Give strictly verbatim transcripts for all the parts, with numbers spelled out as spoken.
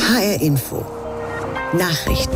H R Info Nachrichten.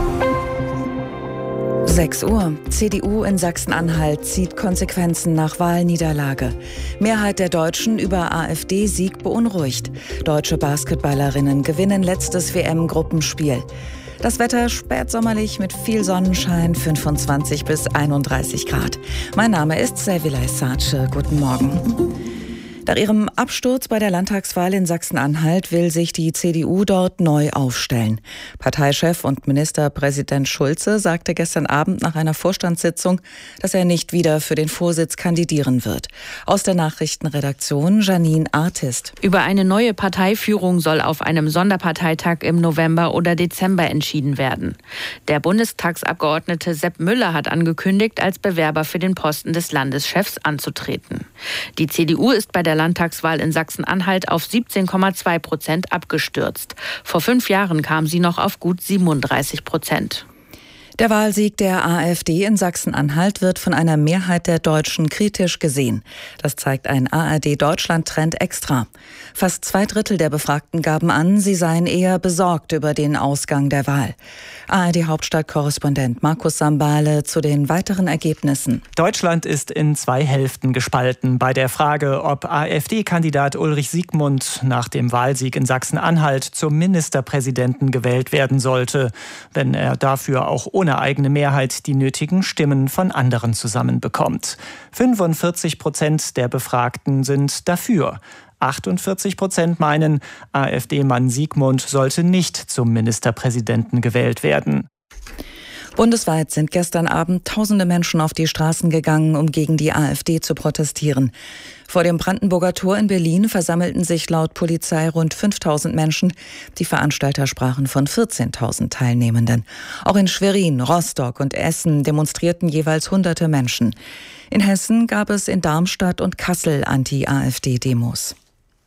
sechs Uhr. C D U in Sachsen-Anhalt zieht Konsequenzen nach Wahlniederlage. Mehrheit der Deutschen über AfD-Sieg beunruhigt. Deutsche Basketballerinnen gewinnen letztes W M-Gruppenspiel. Das Wetter spätsommerlich mit viel Sonnenschein, fünfundzwanzig bis einunddreißig Grad. Mein Name ist Servilay Sace. Guten Morgen. Nach ihrem Absturz bei der Landtagswahl in Sachsen-Anhalt will sich die C D U dort neu aufstellen. Parteichef und Ministerpräsident Schulze sagte gestern Abend nach einer Vorstandssitzung, dass er nicht wieder für den Vorsitz kandidieren wird. Aus der Nachrichtenredaktion Janine Artist. Über eine neue Parteiführung soll auf einem Sonderparteitag im November oder Dezember entschieden werden. Der Bundestagsabgeordnete Sepp Müller hat angekündigt, als Bewerber für den Posten des Landeschefs anzutreten. Die C D U ist bei der Landtagswahl in Sachsen-Anhalt auf siebzehn Komma zwei Prozent abgestürzt. Vor fünf Jahren kam sie noch auf gut siebenunddreißig Prozent. Der Wahlsieg der AfD in Sachsen-Anhalt wird von einer Mehrheit der Deutschen kritisch gesehen. Das zeigt ein A R D-Deutschland-Trend extra. Fast zwei Drittel der Befragten gaben an, sie seien eher besorgt über den Ausgang der Wahl. A R D-Hauptstadtkorrespondent Markus Sambale zu den weiteren Ergebnissen. Deutschland ist in zwei Hälften gespalten bei der Frage, ob AfD-Kandidat Ulrich Siegmund nach dem Wahlsieg in Sachsen-Anhalt zum Ministerpräsidenten gewählt werden sollte, wenn er dafür auch ohne ohne eigene Mehrheit die nötigen Stimmen von anderen zusammenbekommt. fünfundvierzig Prozent der Befragten sind dafür. achtundvierzig Prozent meinen, AfD-Mann Siegmund sollte nicht zum Ministerpräsidenten gewählt werden. Bundesweit sind gestern Abend tausende Menschen auf die Straßen gegangen, um gegen die AfD zu protestieren. Vor dem Brandenburger Tor in Berlin versammelten sich laut Polizei rund fünftausend Menschen. Die Veranstalter sprachen von vierzehntausend Teilnehmenden. Auch in Schwerin, Rostock und Essen demonstrierten jeweils hunderte Menschen. In Hessen gab es in Darmstadt und Kassel Anti-AfD-Demos.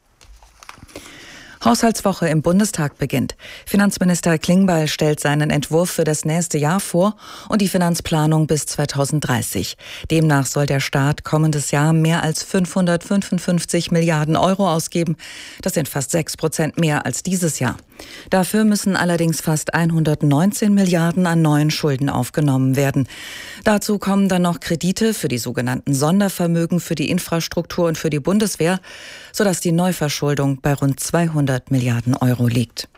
Haushaltswoche im Bundestag beginnt. Finanzminister Klingbeil stellt seinen Entwurf für das nächste Jahr vor und die Finanzplanung bis zweitausenddreißig. Demnach soll der Staat kommendes Jahr mehr als fünfhundertfünfundfünfzig Milliarden Euro ausgeben. Das sind fast sechs Prozent mehr als dieses Jahr. Dafür müssen allerdings fast hundertneunzehn Milliarden an neuen Schulden aufgenommen werden. Dazu kommen dann noch Kredite für die sogenannten Sondervermögen für die Infrastruktur und für die Bundeswehr, sodass die Neuverschuldung bei rund zweihundert Milliarden Euro liegt.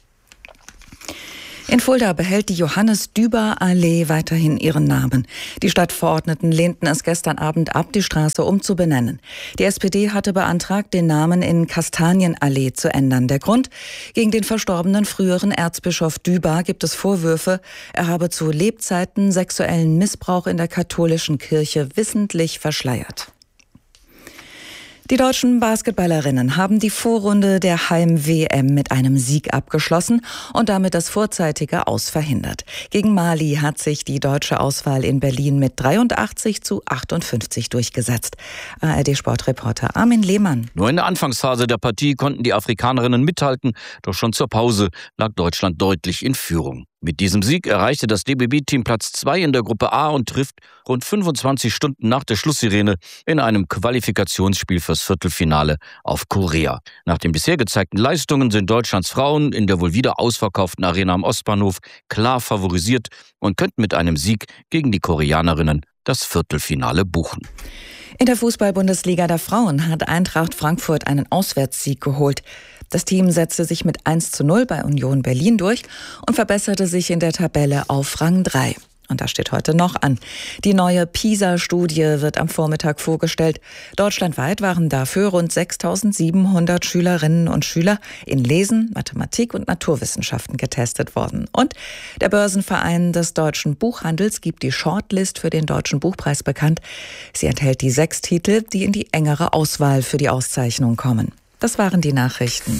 In Fulda behält die Johannes-Düber-Allee weiterhin ihren Namen. Die Stadtverordneten lehnten es gestern Abend ab, die Straße umzubenennen. Die S P D hatte beantragt, den Namen in Kastanienallee zu ändern. Der Grund? Gegen den verstorbenen früheren Erzbischof Düber gibt es Vorwürfe, er habe zu Lebzeiten sexuellen Missbrauch in der katholischen Kirche wissentlich verschleiert. Die deutschen Basketballerinnen haben die Vorrunde der Heim-W M mit einem Sieg abgeschlossen und damit das vorzeitige Aus verhindert. Gegen Mali hat sich die deutsche Auswahl in Berlin mit dreiundachtzig zu achtundfünfzig durchgesetzt. A R D-Sportreporter Armin Lehmann. Nur in der Anfangsphase der Partie konnten die Afrikanerinnen mithalten, doch schon zur Pause lag Deutschland deutlich in Führung. Mit diesem Sieg erreichte das D B B-Team Platz zwei in der Gruppe A und trifft rund fünfundzwanzig Stunden nach der Schlusssirene in einem Qualifikationsspiel fürs Viertelfinale auf Korea. Nach den bisher gezeigten Leistungen sind Deutschlands Frauen in der wohl wieder ausverkauften Arena am Ostbahnhof klar favorisiert und könnten mit einem Sieg gegen die Koreanerinnen das Viertelfinale buchen. In der Fußball-Bundesliga der Frauen hat Eintracht Frankfurt einen Auswärtssieg geholt. Das Team setzte sich mit eins zu null bei Union Berlin durch und verbesserte sich in der Tabelle auf Rang drei. Und das steht heute noch an. Die neue PISA-Studie wird am Vormittag vorgestellt. Deutschlandweit waren dafür rund sechstausendsiebenhundert Schülerinnen und Schüler in Lesen, Mathematik und Naturwissenschaften getestet worden. Und der Börsenverein des deutschen Buchhandels gibt die Shortlist für den Deutschen Buchpreis bekannt. Sie enthält die sechs Titel, die in die engere Auswahl für die Auszeichnung kommen. Das waren die Nachrichten.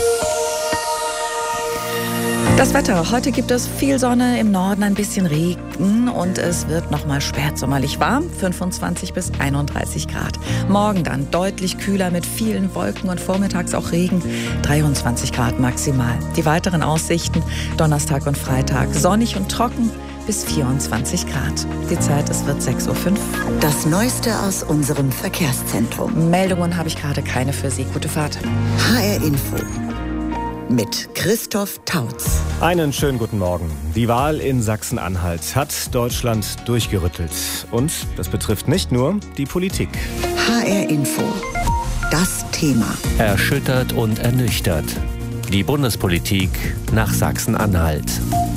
Das Wetter. Heute gibt es viel Sonne, im Norden ein bisschen Regen und es wird nochmal spätsommerlich warm, fünfundzwanzig bis einunddreißig Grad. Morgen dann deutlich kühler mit vielen Wolken und vormittags auch Regen, dreiundzwanzig Grad maximal. Die weiteren Aussichten: Donnerstag und Freitag sonnig und trocken bis vierundzwanzig Grad. Die Zeit, es wird sechs Uhr fünf. Das Neueste aus unserem Verkehrszentrum. Meldungen habe ich gerade keine für Sie. Gute Fahrt. H R Info. mit Christoph Tautz. Einen schönen guten Morgen. Die Wahl in Sachsen-Anhalt hat Deutschland durchgerüttelt. Und das betrifft nicht nur die Politik. H R Info. Das Thema. Erschüttert und ernüchtert. Die Bundespolitik nach Sachsen-Anhalt.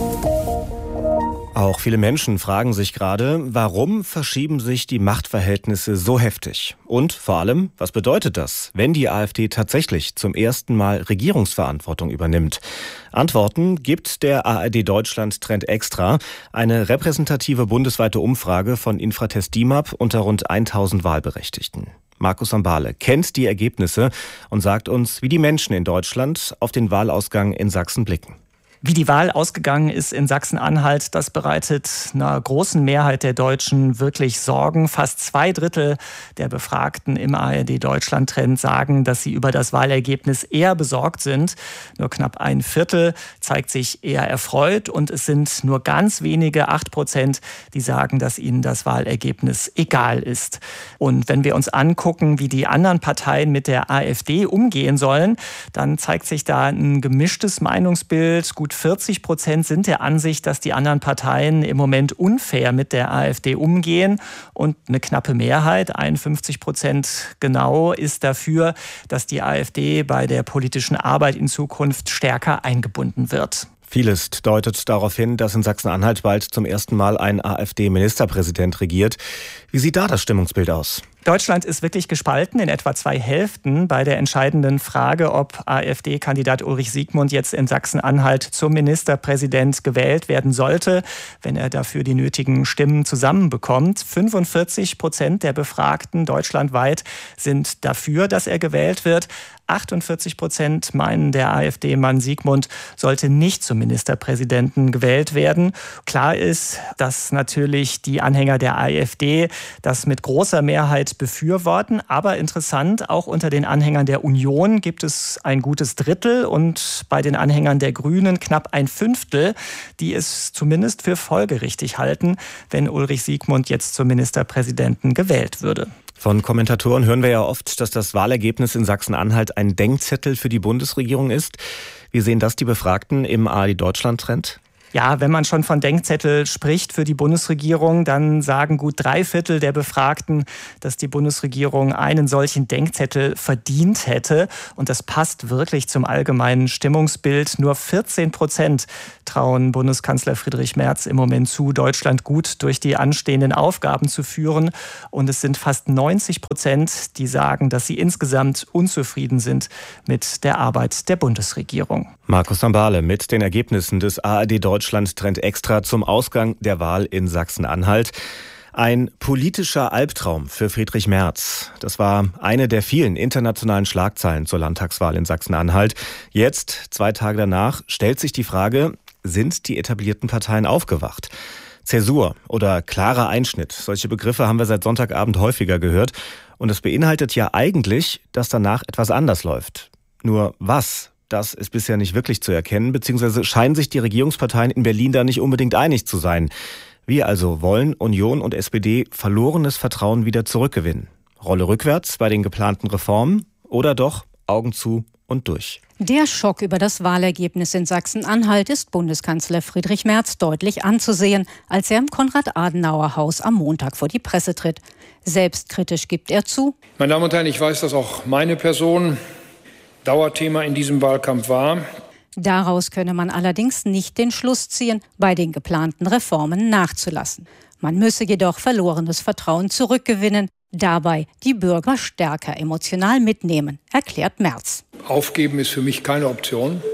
Auch viele Menschen fragen sich gerade, warum verschieben sich die Machtverhältnisse so heftig? Und vor allem, was bedeutet das, wenn die AfD tatsächlich zum ersten Mal Regierungsverantwortung übernimmt? Antworten gibt der A R D Deutschland Trend Extra, eine repräsentative bundesweite Umfrage von Infratest DIMAP unter rund tausend Wahlberechtigten. Markus Sambale kennt die Ergebnisse und sagt uns, wie die Menschen in Deutschland auf den Wahlausgang in Sachsen blicken. Wie die Wahl ausgegangen ist in Sachsen-Anhalt, das bereitet einer großen Mehrheit der Deutschen wirklich Sorgen. Fast zwei Drittel der Befragten im A R D Deutschland-Trend sagen, dass sie über das Wahlergebnis eher besorgt sind. Nur knapp ein Viertel zeigt sich eher erfreut und es sind nur ganz wenige, acht Prozent, die sagen, dass ihnen das Wahlergebnis egal ist. Und wenn wir uns angucken, wie die anderen Parteien mit der AfD umgehen sollen, dann zeigt sich da ein gemischtes Meinungsbild. Gut vierzig Prozent sind der Ansicht, dass die anderen Parteien im Moment unfair mit der AfD umgehen. Und eine knappe Mehrheit, einundfünfzig Prozent genau, ist dafür, dass die AfD bei der politischen Arbeit in Zukunft stärker eingebunden wird. Vieles deutet darauf hin, dass in Sachsen-Anhalt bald zum ersten Mal ein AfD-Ministerpräsident regiert. Wie sieht da das Stimmungsbild aus? Deutschland ist wirklich gespalten in etwa zwei Hälften bei der entscheidenden Frage, ob AfD-Kandidat Ulrich Siegmund jetzt in Sachsen-Anhalt zum Ministerpräsident gewählt werden sollte, wenn er dafür die nötigen Stimmen zusammenbekommt. fünfundvierzig Prozent der Befragten deutschlandweit sind dafür, dass er gewählt wird. achtundvierzig Prozent meinen, der AfD-Mann Siegmund sollte nicht zum Ministerpräsidenten gewählt werden. Klar ist, dass natürlich die Anhänger der AfD das mit großer Mehrheit befürworten. Aber interessant, auch unter den Anhängern der Union gibt es ein gutes Drittel und bei den Anhängern der Grünen knapp ein Fünftel, die es zumindest für folgerichtig halten, wenn Ulrich Siegmund jetzt zum Ministerpräsidenten gewählt würde. Von Kommentatoren hören wir ja oft, dass das Wahlergebnis in Sachsen-Anhalt ein Denkzettel für die Bundesregierung ist. Wie sehen das die Befragten im A R D Deutschland-Trend? Ja, wenn man schon von Denkzettel spricht für die Bundesregierung, dann sagen gut drei Viertel der Befragten, dass die Bundesregierung einen solchen Denkzettel verdient hätte. Und das passt wirklich zum allgemeinen Stimmungsbild. Nur vierzehn Prozent trauen Bundeskanzler Friedrich Merz im Moment zu, Deutschland gut durch die anstehenden Aufgaben zu führen. Und es sind fast neunzig Prozent, die sagen, dass sie insgesamt unzufrieden sind mit der Arbeit der Bundesregierung. Markus Sambale mit den Ergebnissen des A R D Deutschland Trend Extra zum Ausgang der Wahl in Sachsen-Anhalt. Ein politischer Albtraum für Friedrich Merz. Das war eine der vielen internationalen Schlagzeilen zur Landtagswahl in Sachsen-Anhalt. Jetzt, zwei Tage danach, stellt sich die Frage, sind die etablierten Parteien aufgewacht? Zäsur oder klarer Einschnitt, solche Begriffe haben wir seit Sonntagabend häufiger gehört. Und es beinhaltet ja eigentlich, dass danach etwas anders läuft. Nur was? Das ist bisher nicht wirklich zu erkennen, beziehungsweise scheinen sich die Regierungsparteien in Berlin da nicht unbedingt einig zu sein. Wir also wollen Union und S P D verlorenes Vertrauen wieder zurückgewinnen. Rolle rückwärts bei den geplanten Reformen oder doch Augen zu und durch. Der Schock über das Wahlergebnis in Sachsen-Anhalt ist Bundeskanzler Friedrich Merz deutlich anzusehen, als er im Konrad-Adenauer-Haus am Montag vor die Presse tritt. Selbstkritisch gibt er zu: Meine Damen und Herren, ich weiß, dass auch meine Person Dauerthema in diesem Wahlkampf war. Daraus könne man allerdings nicht den Schluss ziehen, bei den geplanten Reformen nachzulassen. Man müsse jedoch verlorenes Vertrauen zurückgewinnen, dabei die Bürger stärker emotional mitnehmen, erklärt Merz. Aufgeben ist für mich keine Option.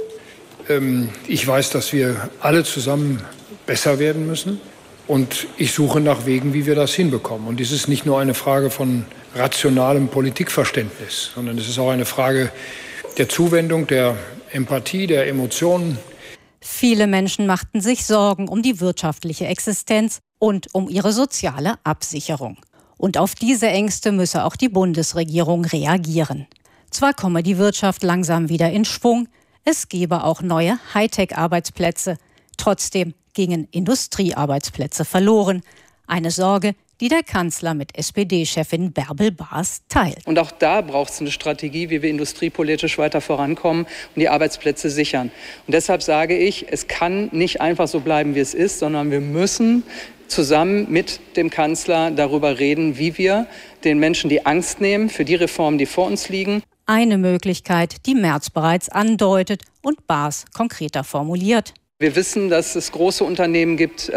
Ich weiß, dass wir alle zusammen besser werden müssen. Und ich suche nach Wegen, wie wir das hinbekommen. Und dies ist nicht nur eine Frage von rationalem Politikverständnis, sondern es ist auch eine Frage der Zuwendung, der Empathie, der Emotionen. Viele Menschen machten sich Sorgen um die wirtschaftliche Existenz und um ihre soziale Absicherung. Und auf diese Ängste müsse auch die Bundesregierung reagieren. Zwar komme die Wirtschaft langsam wieder in Schwung, es gebe auch neue Hightech-Arbeitsplätze. Trotzdem gingen Industriearbeitsplätze verloren. Eine Sorge, die der Kanzler mit S P D-Chefin Bärbel Baas teilt. Und auch da braucht es eine Strategie, wie wir industriepolitisch weiter vorankommen und die Arbeitsplätze sichern. Und deshalb sage ich, es kann nicht einfach so bleiben, wie es ist, sondern wir müssen zusammen mit dem Kanzler darüber reden, wie wir den Menschen die Angst nehmen für die Reformen, die vor uns liegen. Eine Möglichkeit, die Merz bereits andeutet und Baas konkreter formuliert. Wir wissen, dass es große Unternehmen gibt,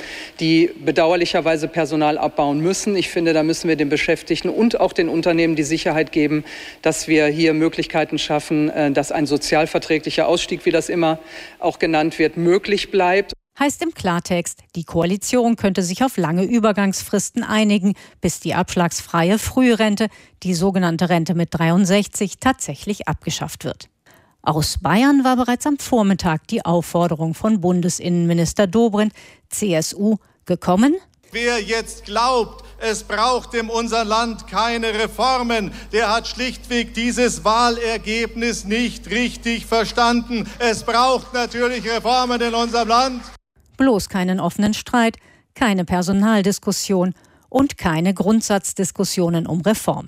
die bedauerlicherweise Personal abbauen müssen. Ich finde, da müssen wir den Beschäftigten und auch den Unternehmen die Sicherheit geben, dass wir hier Möglichkeiten schaffen, dass ein sozialverträglicher Ausstieg, wie das immer auch genannt wird, möglich bleibt. Heißt im Klartext, die Koalition könnte sich auf lange Übergangsfristen einigen, bis die abschlagsfreie Frührente, die sogenannte Rente mit dreiundsechzig, tatsächlich abgeschafft wird. Aus Bayern war bereits am Vormittag die Aufforderung von Bundesinnenminister Dobrindt, C S U, gekommen. Wer jetzt glaubt, es braucht in unserem Land keine Reformen, der hat schlichtweg dieses Wahlergebnis nicht richtig verstanden. Es braucht natürlich Reformen in unserem Land. Bloß keinen offenen Streit, keine Personaldiskussion und keine Grundsatzdiskussionen um Reformen.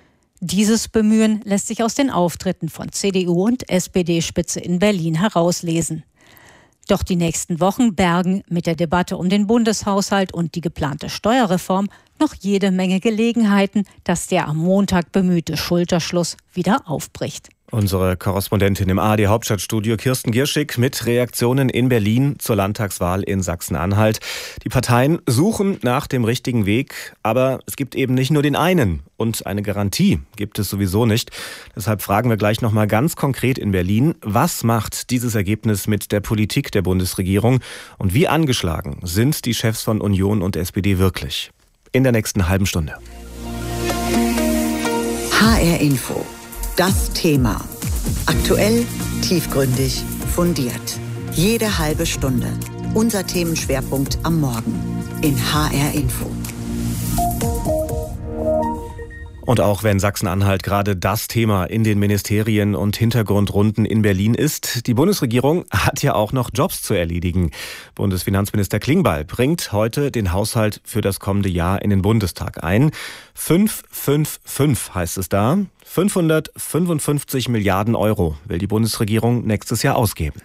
Dieses Bemühen lässt sich aus den Auftritten von C D U und S P D-Spitze in Berlin herauslesen. Doch die nächsten Wochen bergen mit der Debatte um den Bundeshaushalt und die geplante Steuerreform noch jede Menge Gelegenheiten, dass der am Montag bemühte Schulterschluss wieder aufbricht. Unsere Korrespondentin im A R D Hauptstadtstudio Kirsten Gierschig mit Reaktionen in Berlin zur Landtagswahl in Sachsen-Anhalt. Die Parteien suchen nach dem richtigen Weg, aber es gibt eben nicht nur den einen und eine Garantie gibt es sowieso nicht. Deshalb fragen wir gleich noch mal ganz konkret in Berlin, was macht dieses Ergebnis mit der Politik der Bundesregierung und wie angeschlagen sind die Chefs von Union und S P D wirklich? In der nächsten halben Stunde. H R Info. Das Thema. Aktuell, tiefgründig, fundiert. Jede halbe Stunde. Unser Themenschwerpunkt am Morgen in H R Info. Und auch wenn Sachsen-Anhalt gerade das Thema in den Ministerien und Hintergrundrunden in Berlin ist, die Bundesregierung hat ja auch noch Jobs zu erledigen. Bundesfinanzminister Klingbeil bringt heute den Haushalt für das kommende Jahr in den Bundestag ein. fünf fünf fünf heißt es da. fünfhundertfünfundfünfzig Milliarden Euro will die Bundesregierung nächstes Jahr ausgeben.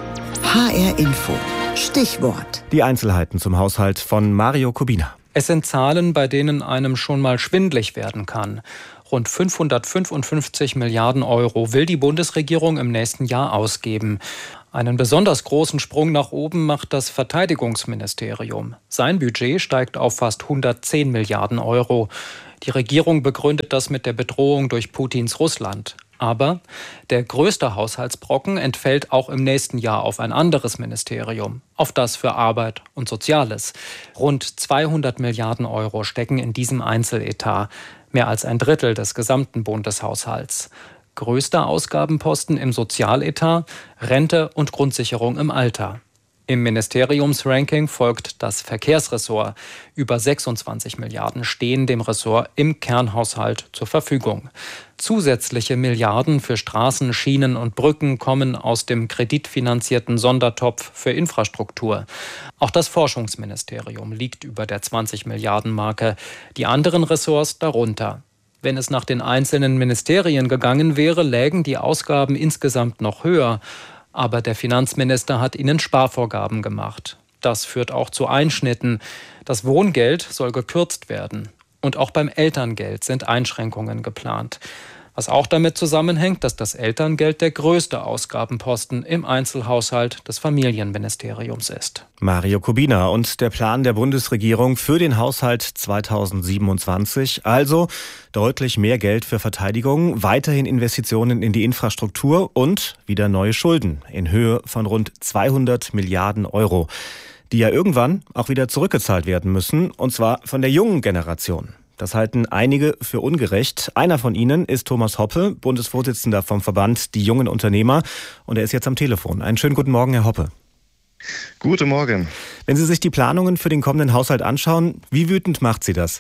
H R Info. Stichwort. Die Einzelheiten zum Haushalt von Mario Kubina. Es sind Zahlen, bei denen einem schon mal schwindlig werden kann. Rund fünfhundertfünfundfünfzig Milliarden Euro will die Bundesregierung im nächsten Jahr ausgeben. Einen besonders großen Sprung nach oben macht das Verteidigungsministerium. Sein Budget steigt auf fast hundertzehn Milliarden Euro. Die Regierung begründet das mit der Bedrohung durch Putins Russland. Aber der größte Haushaltsbrocken entfällt auch im nächsten Jahr auf ein anderes Ministerium, auf das für Arbeit und Soziales. Rund zweihundert Milliarden Euro stecken in diesem Einzeletat, mehr als ein Drittel des gesamten Bundeshaushalts. Größter Ausgabenposten im Sozialetat, Rente und Grundsicherung im Alter. Im Ministeriumsranking folgt das Verkehrsressort. Über sechsundzwanzig Milliarden stehen dem Ressort im Kernhaushalt zur Verfügung. Zusätzliche Milliarden für Straßen, Schienen und Brücken kommen aus dem kreditfinanzierten Sondertopf für Infrastruktur. Auch das Forschungsministerium liegt über der zwanzig Milliarden Marke, die anderen Ressorts darunter. Wenn es nach den einzelnen Ministerien gegangen wäre, lägen die Ausgaben insgesamt noch höher. Aber der Finanzminister hat ihnen Sparvorgaben gemacht. Das führt auch zu Einschnitten. Das Wohngeld soll gekürzt werden. Und auch beim Elterngeld sind Einschränkungen geplant. Was auch damit zusammenhängt, dass das Elterngeld der größte Ausgabenposten im Einzelhaushalt des Familienministeriums ist. Mario Kubina und der Plan der Bundesregierung für den Haushalt zweitausendsiebenundzwanzig. Also deutlich mehr Geld für Verteidigung, weiterhin Investitionen in die Infrastruktur und wieder neue Schulden in Höhe von rund zweihundert Milliarden Euro, die ja irgendwann auch wieder zurückgezahlt werden müssen, und zwar von der jungen Generation. Das halten einige für ungerecht. Einer von ihnen ist Thomas Hoppe, Bundesvorsitzender vom Verband Die Jungen Unternehmer. Und er ist jetzt am Telefon. Einen schönen guten Morgen, Herr Hoppe. Guten Morgen. Wenn Sie sich die Planungen für den kommenden Haushalt anschauen, wie wütend macht Sie das?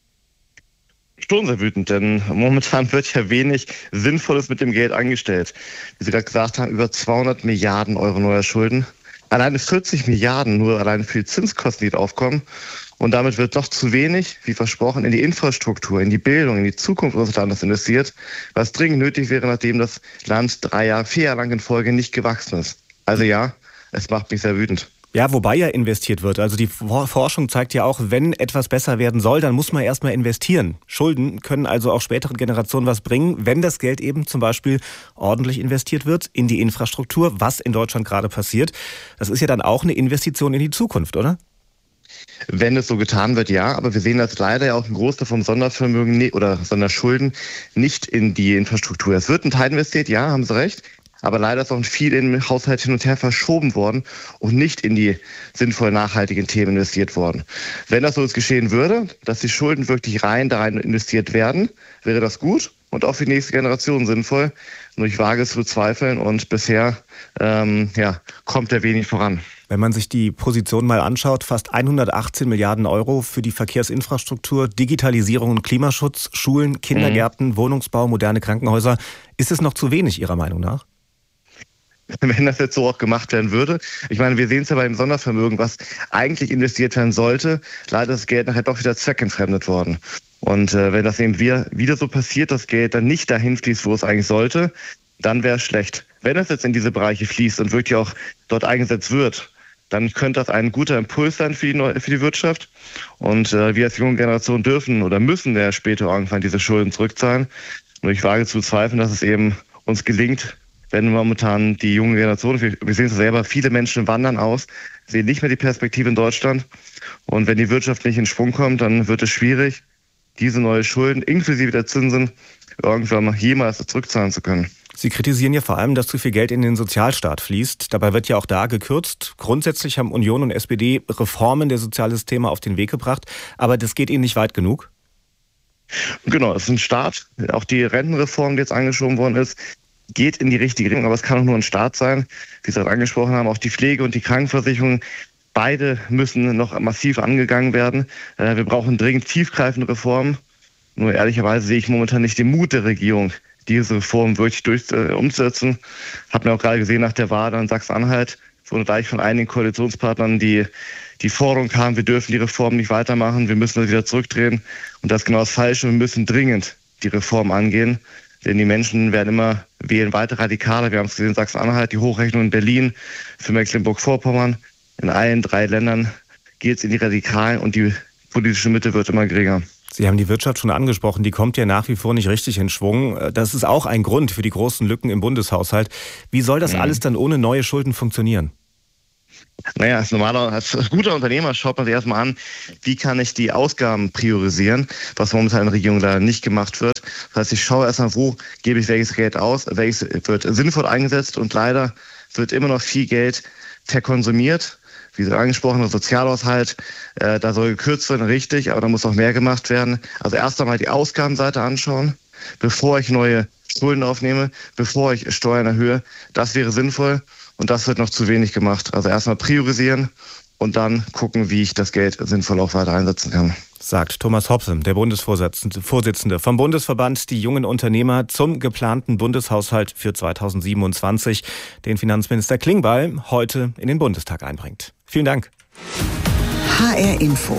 Schon sehr wütend, denn momentan wird ja wenig Sinnvolles mit dem Geld angestellt. Wie Sie gerade gesagt haben, über zweihundert Milliarden Euro neuer Schulden. Alleine vierzig Milliarden nur allein für die Zinskosten, die aufkommen. Und damit wird noch zu wenig, wie versprochen, in die Infrastruktur, in die Bildung, in die Zukunft unseres Landes investiert, was dringend nötig wäre, nachdem das Land drei Jahre, vier Jahre lang in Folge nicht gewachsen ist. Also ja, es macht mich sehr wütend. Ja, wobei ja investiert wird. Also die Forschung zeigt ja auch, wenn etwas besser werden soll, dann muss man erstmal investieren. Schulden können also auch späteren Generationen was bringen, wenn das Geld eben zum Beispiel ordentlich investiert wird in die Infrastruktur, was in Deutschland gerade passiert. Das ist ja dann auch eine Investition in die Zukunft, oder? Wenn es so getan wird, ja. Aber wir sehen, dass leider ja auch ein Großteil vom Sondervermögen oder Sonderschulden nicht in die Infrastruktur. Es wird ein Teil investiert, ja, haben Sie recht. Aber leider ist auch viel im Haushalt hin und her verschoben worden und nicht in die sinnvoll nachhaltigen Themen investiert worden. Wenn das so geschehen würde, dass die Schulden wirklich rein da rein investiert werden, wäre das gut und auch für die nächste Generation sinnvoll. Nur ich wage es zu bezweifeln und bisher ähm, ja, kommt er wenig voran. Wenn man sich die Position mal anschaut, fast hundertachtzehn Milliarden Euro für die Verkehrsinfrastruktur, Digitalisierung und Klimaschutz, Schulen, Kindergärten, mhm. Wohnungsbau, moderne Krankenhäuser. Ist es noch zu wenig Ihrer Meinung nach? Wenn das jetzt so auch gemacht werden würde. Ich meine, wir sehen es ja bei dem Sondervermögen, was eigentlich investiert werden sollte. Leider ist das Geld nachher doch wieder zweckentfremdet worden. Und äh, wenn das eben wieder, wieder so passiert, das Geld dann nicht dahin fließt, wo es eigentlich sollte, dann wäre es schlecht. Wenn es jetzt in diese Bereiche fließt und wirklich auch dort eingesetzt wird, dann könnte das ein guter Impuls sein für die, für die Wirtschaft. Und äh, wir als junge Generation dürfen oder müssen ja später irgendwann diese Schulden zurückzahlen. Und ich wage zu zweifeln, dass es eben uns gelingt, wenn momentan die junge Generation, wir, wir sehen es selber, viele Menschen wandern aus, sehen nicht mehr die Perspektive in Deutschland. Und wenn die Wirtschaft nicht in Schwung kommt, dann wird es schwierig, diese neue Schulden inklusive der Zinsen irgendwann mal jemals zurückzahlen zu können. Sie kritisieren ja vor allem, dass zu viel Geld in den Sozialstaat fließt. Dabei wird ja auch da gekürzt. Grundsätzlich haben Union und S P D Reformen der Sozialsysteme auf den Weg gebracht. Aber das geht Ihnen nicht weit genug? Genau, es ist ein Start. Auch die Rentenreform, die jetzt angeschoben worden ist, geht in die richtige Richtung, aber es kann auch nur ein Start sein. Wie Sie gerade angesprochen haben, auch die Pflege und die Krankenversicherung, beide müssen noch massiv angegangen werden. Wir brauchen dringend tiefgreifende Reformen. Nur ehrlicherweise sehe ich momentan nicht den Mut der Regierung, diese Reform wirklich durch, äh, umzusetzen. Hat mir auch gerade gesehen nach der Wahl in Sachsen-Anhalt, wo gleich von einigen Koalitionspartnern die, die Forderung kam, wir dürfen die Reform nicht weitermachen, wir müssen das wieder zurückdrehen. Und das ist genau das Falsche. Wir müssen dringend die Reform angehen. Denn die Menschen werden immer wählen weiter radikaler. Wir haben es gesehen in Sachsen-Anhalt, die Hochrechnung in Berlin, für Mecklenburg-Vorpommern. In allen drei Ländern geht es in die Radikalen und die politische Mitte wird immer geringer. Sie haben die Wirtschaft schon angesprochen, die kommt ja nach wie vor nicht richtig in Schwung. Das ist auch ein Grund für die großen Lücken im Bundeshaushalt. Wie soll das mhm. alles dann ohne neue Schulden funktionieren? Naja, als normaler, als guter Unternehmer schaut man sich erstmal an, wie kann ich die Ausgaben priorisieren, was momentan in der Regierung leider nicht gemacht wird. Das heißt, ich schaue erstmal, wo gebe ich welches Geld aus, welches wird sinnvoll eingesetzt und leider wird immer noch viel Geld verkonsumiert. Wie Sie angesprochen, der Sozialhaushalt, äh, da soll gekürzt werden, richtig, aber da muss auch mehr gemacht werden. Also erst einmal die Ausgabenseite anschauen, bevor ich neue Schulden aufnehme, bevor ich Steuern erhöhe. Das wäre sinnvoll und das wird noch zu wenig gemacht. Also erstmal priorisieren und dann gucken, wie ich das Geld sinnvoll auch weiter einsetzen kann. Sagt Thomas Hopsem, der Bundesvorsitzende vom Bundesverband Die Jungen Unternehmer, zum geplanten Bundeshaushalt für zweitausendsiebenundzwanzig, den Finanzminister Klingbeil heute in den Bundestag einbringt. Vielen Dank. H R Info.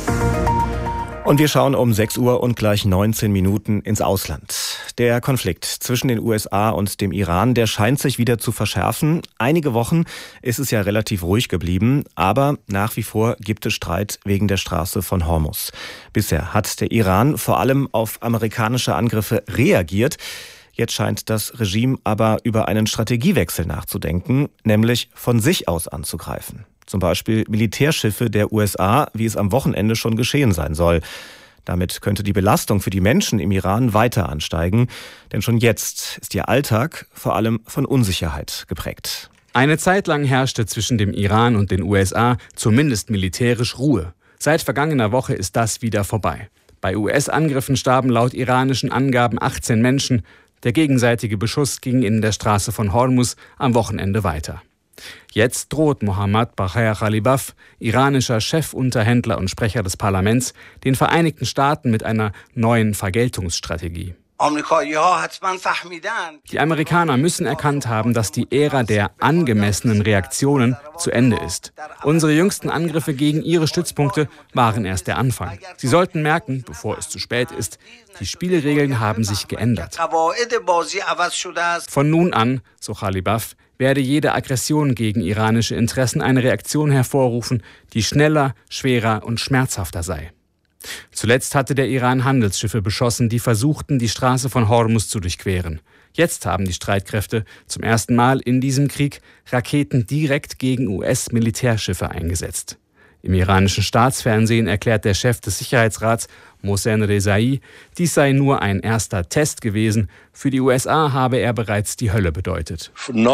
Und wir schauen um sechs Uhr und gleich neunzehn Minuten ins Ausland. Der Konflikt zwischen den U S A und dem Iran, der scheint sich wieder zu verschärfen. Einige Wochen ist es ja relativ ruhig geblieben, aber nach wie vor gibt es Streit wegen der Straße von Hormuz. Bisher hat der Iran vor allem auf amerikanische Angriffe reagiert. Jetzt scheint das Regime aber über einen Strategiewechsel nachzudenken, nämlich von sich aus anzugreifen. Zum Beispiel Militärschiffe der U S A, wie es am Wochenende schon geschehen sein soll. Damit könnte die Belastung für die Menschen im Iran weiter ansteigen, denn schon jetzt ist ihr Alltag vor allem von Unsicherheit geprägt. Eine Zeit lang herrschte zwischen dem Iran und den U S A zumindest militärisch Ruhe. Seit vergangener Woche ist das wieder vorbei. Bei U S-Angriffen starben laut iranischen Angaben achtzehn Menschen. Der gegenseitige Beschuss ging in der Straße von Hormuz am Wochenende weiter. Jetzt droht Mohammad Bagher Ghalibaf, iranischer Chefunterhändler und Sprecher des Parlaments, den Vereinigten Staaten mit einer neuen Vergeltungsstrategie. Die Amerikaner müssen erkannt haben, dass die Ära der angemessenen Reaktionen zu Ende ist. Unsere jüngsten Angriffe gegen ihre Stützpunkte waren erst der Anfang. Sie sollten merken, bevor es zu spät ist, die Spielregeln haben sich geändert. Von nun an, so Ghalibaf, werde jede Aggression gegen iranische Interessen eine Reaktion hervorrufen, die schneller, schwerer und schmerzhafter sei. Zuletzt hatte der Iran Handelsschiffe beschossen, die versuchten, die Straße von Hormuz zu durchqueren. Jetzt haben die Streitkräfte zum ersten Mal in diesem Krieg Raketen direkt gegen U S-Militärschiffe eingesetzt. Im iranischen Staatsfernsehen erklärt der Chef des Sicherheitsrats, Mohsen Rezai, dies sei nur ein erster Test gewesen. Für die U S A habe er bereits die Hölle bedeutet.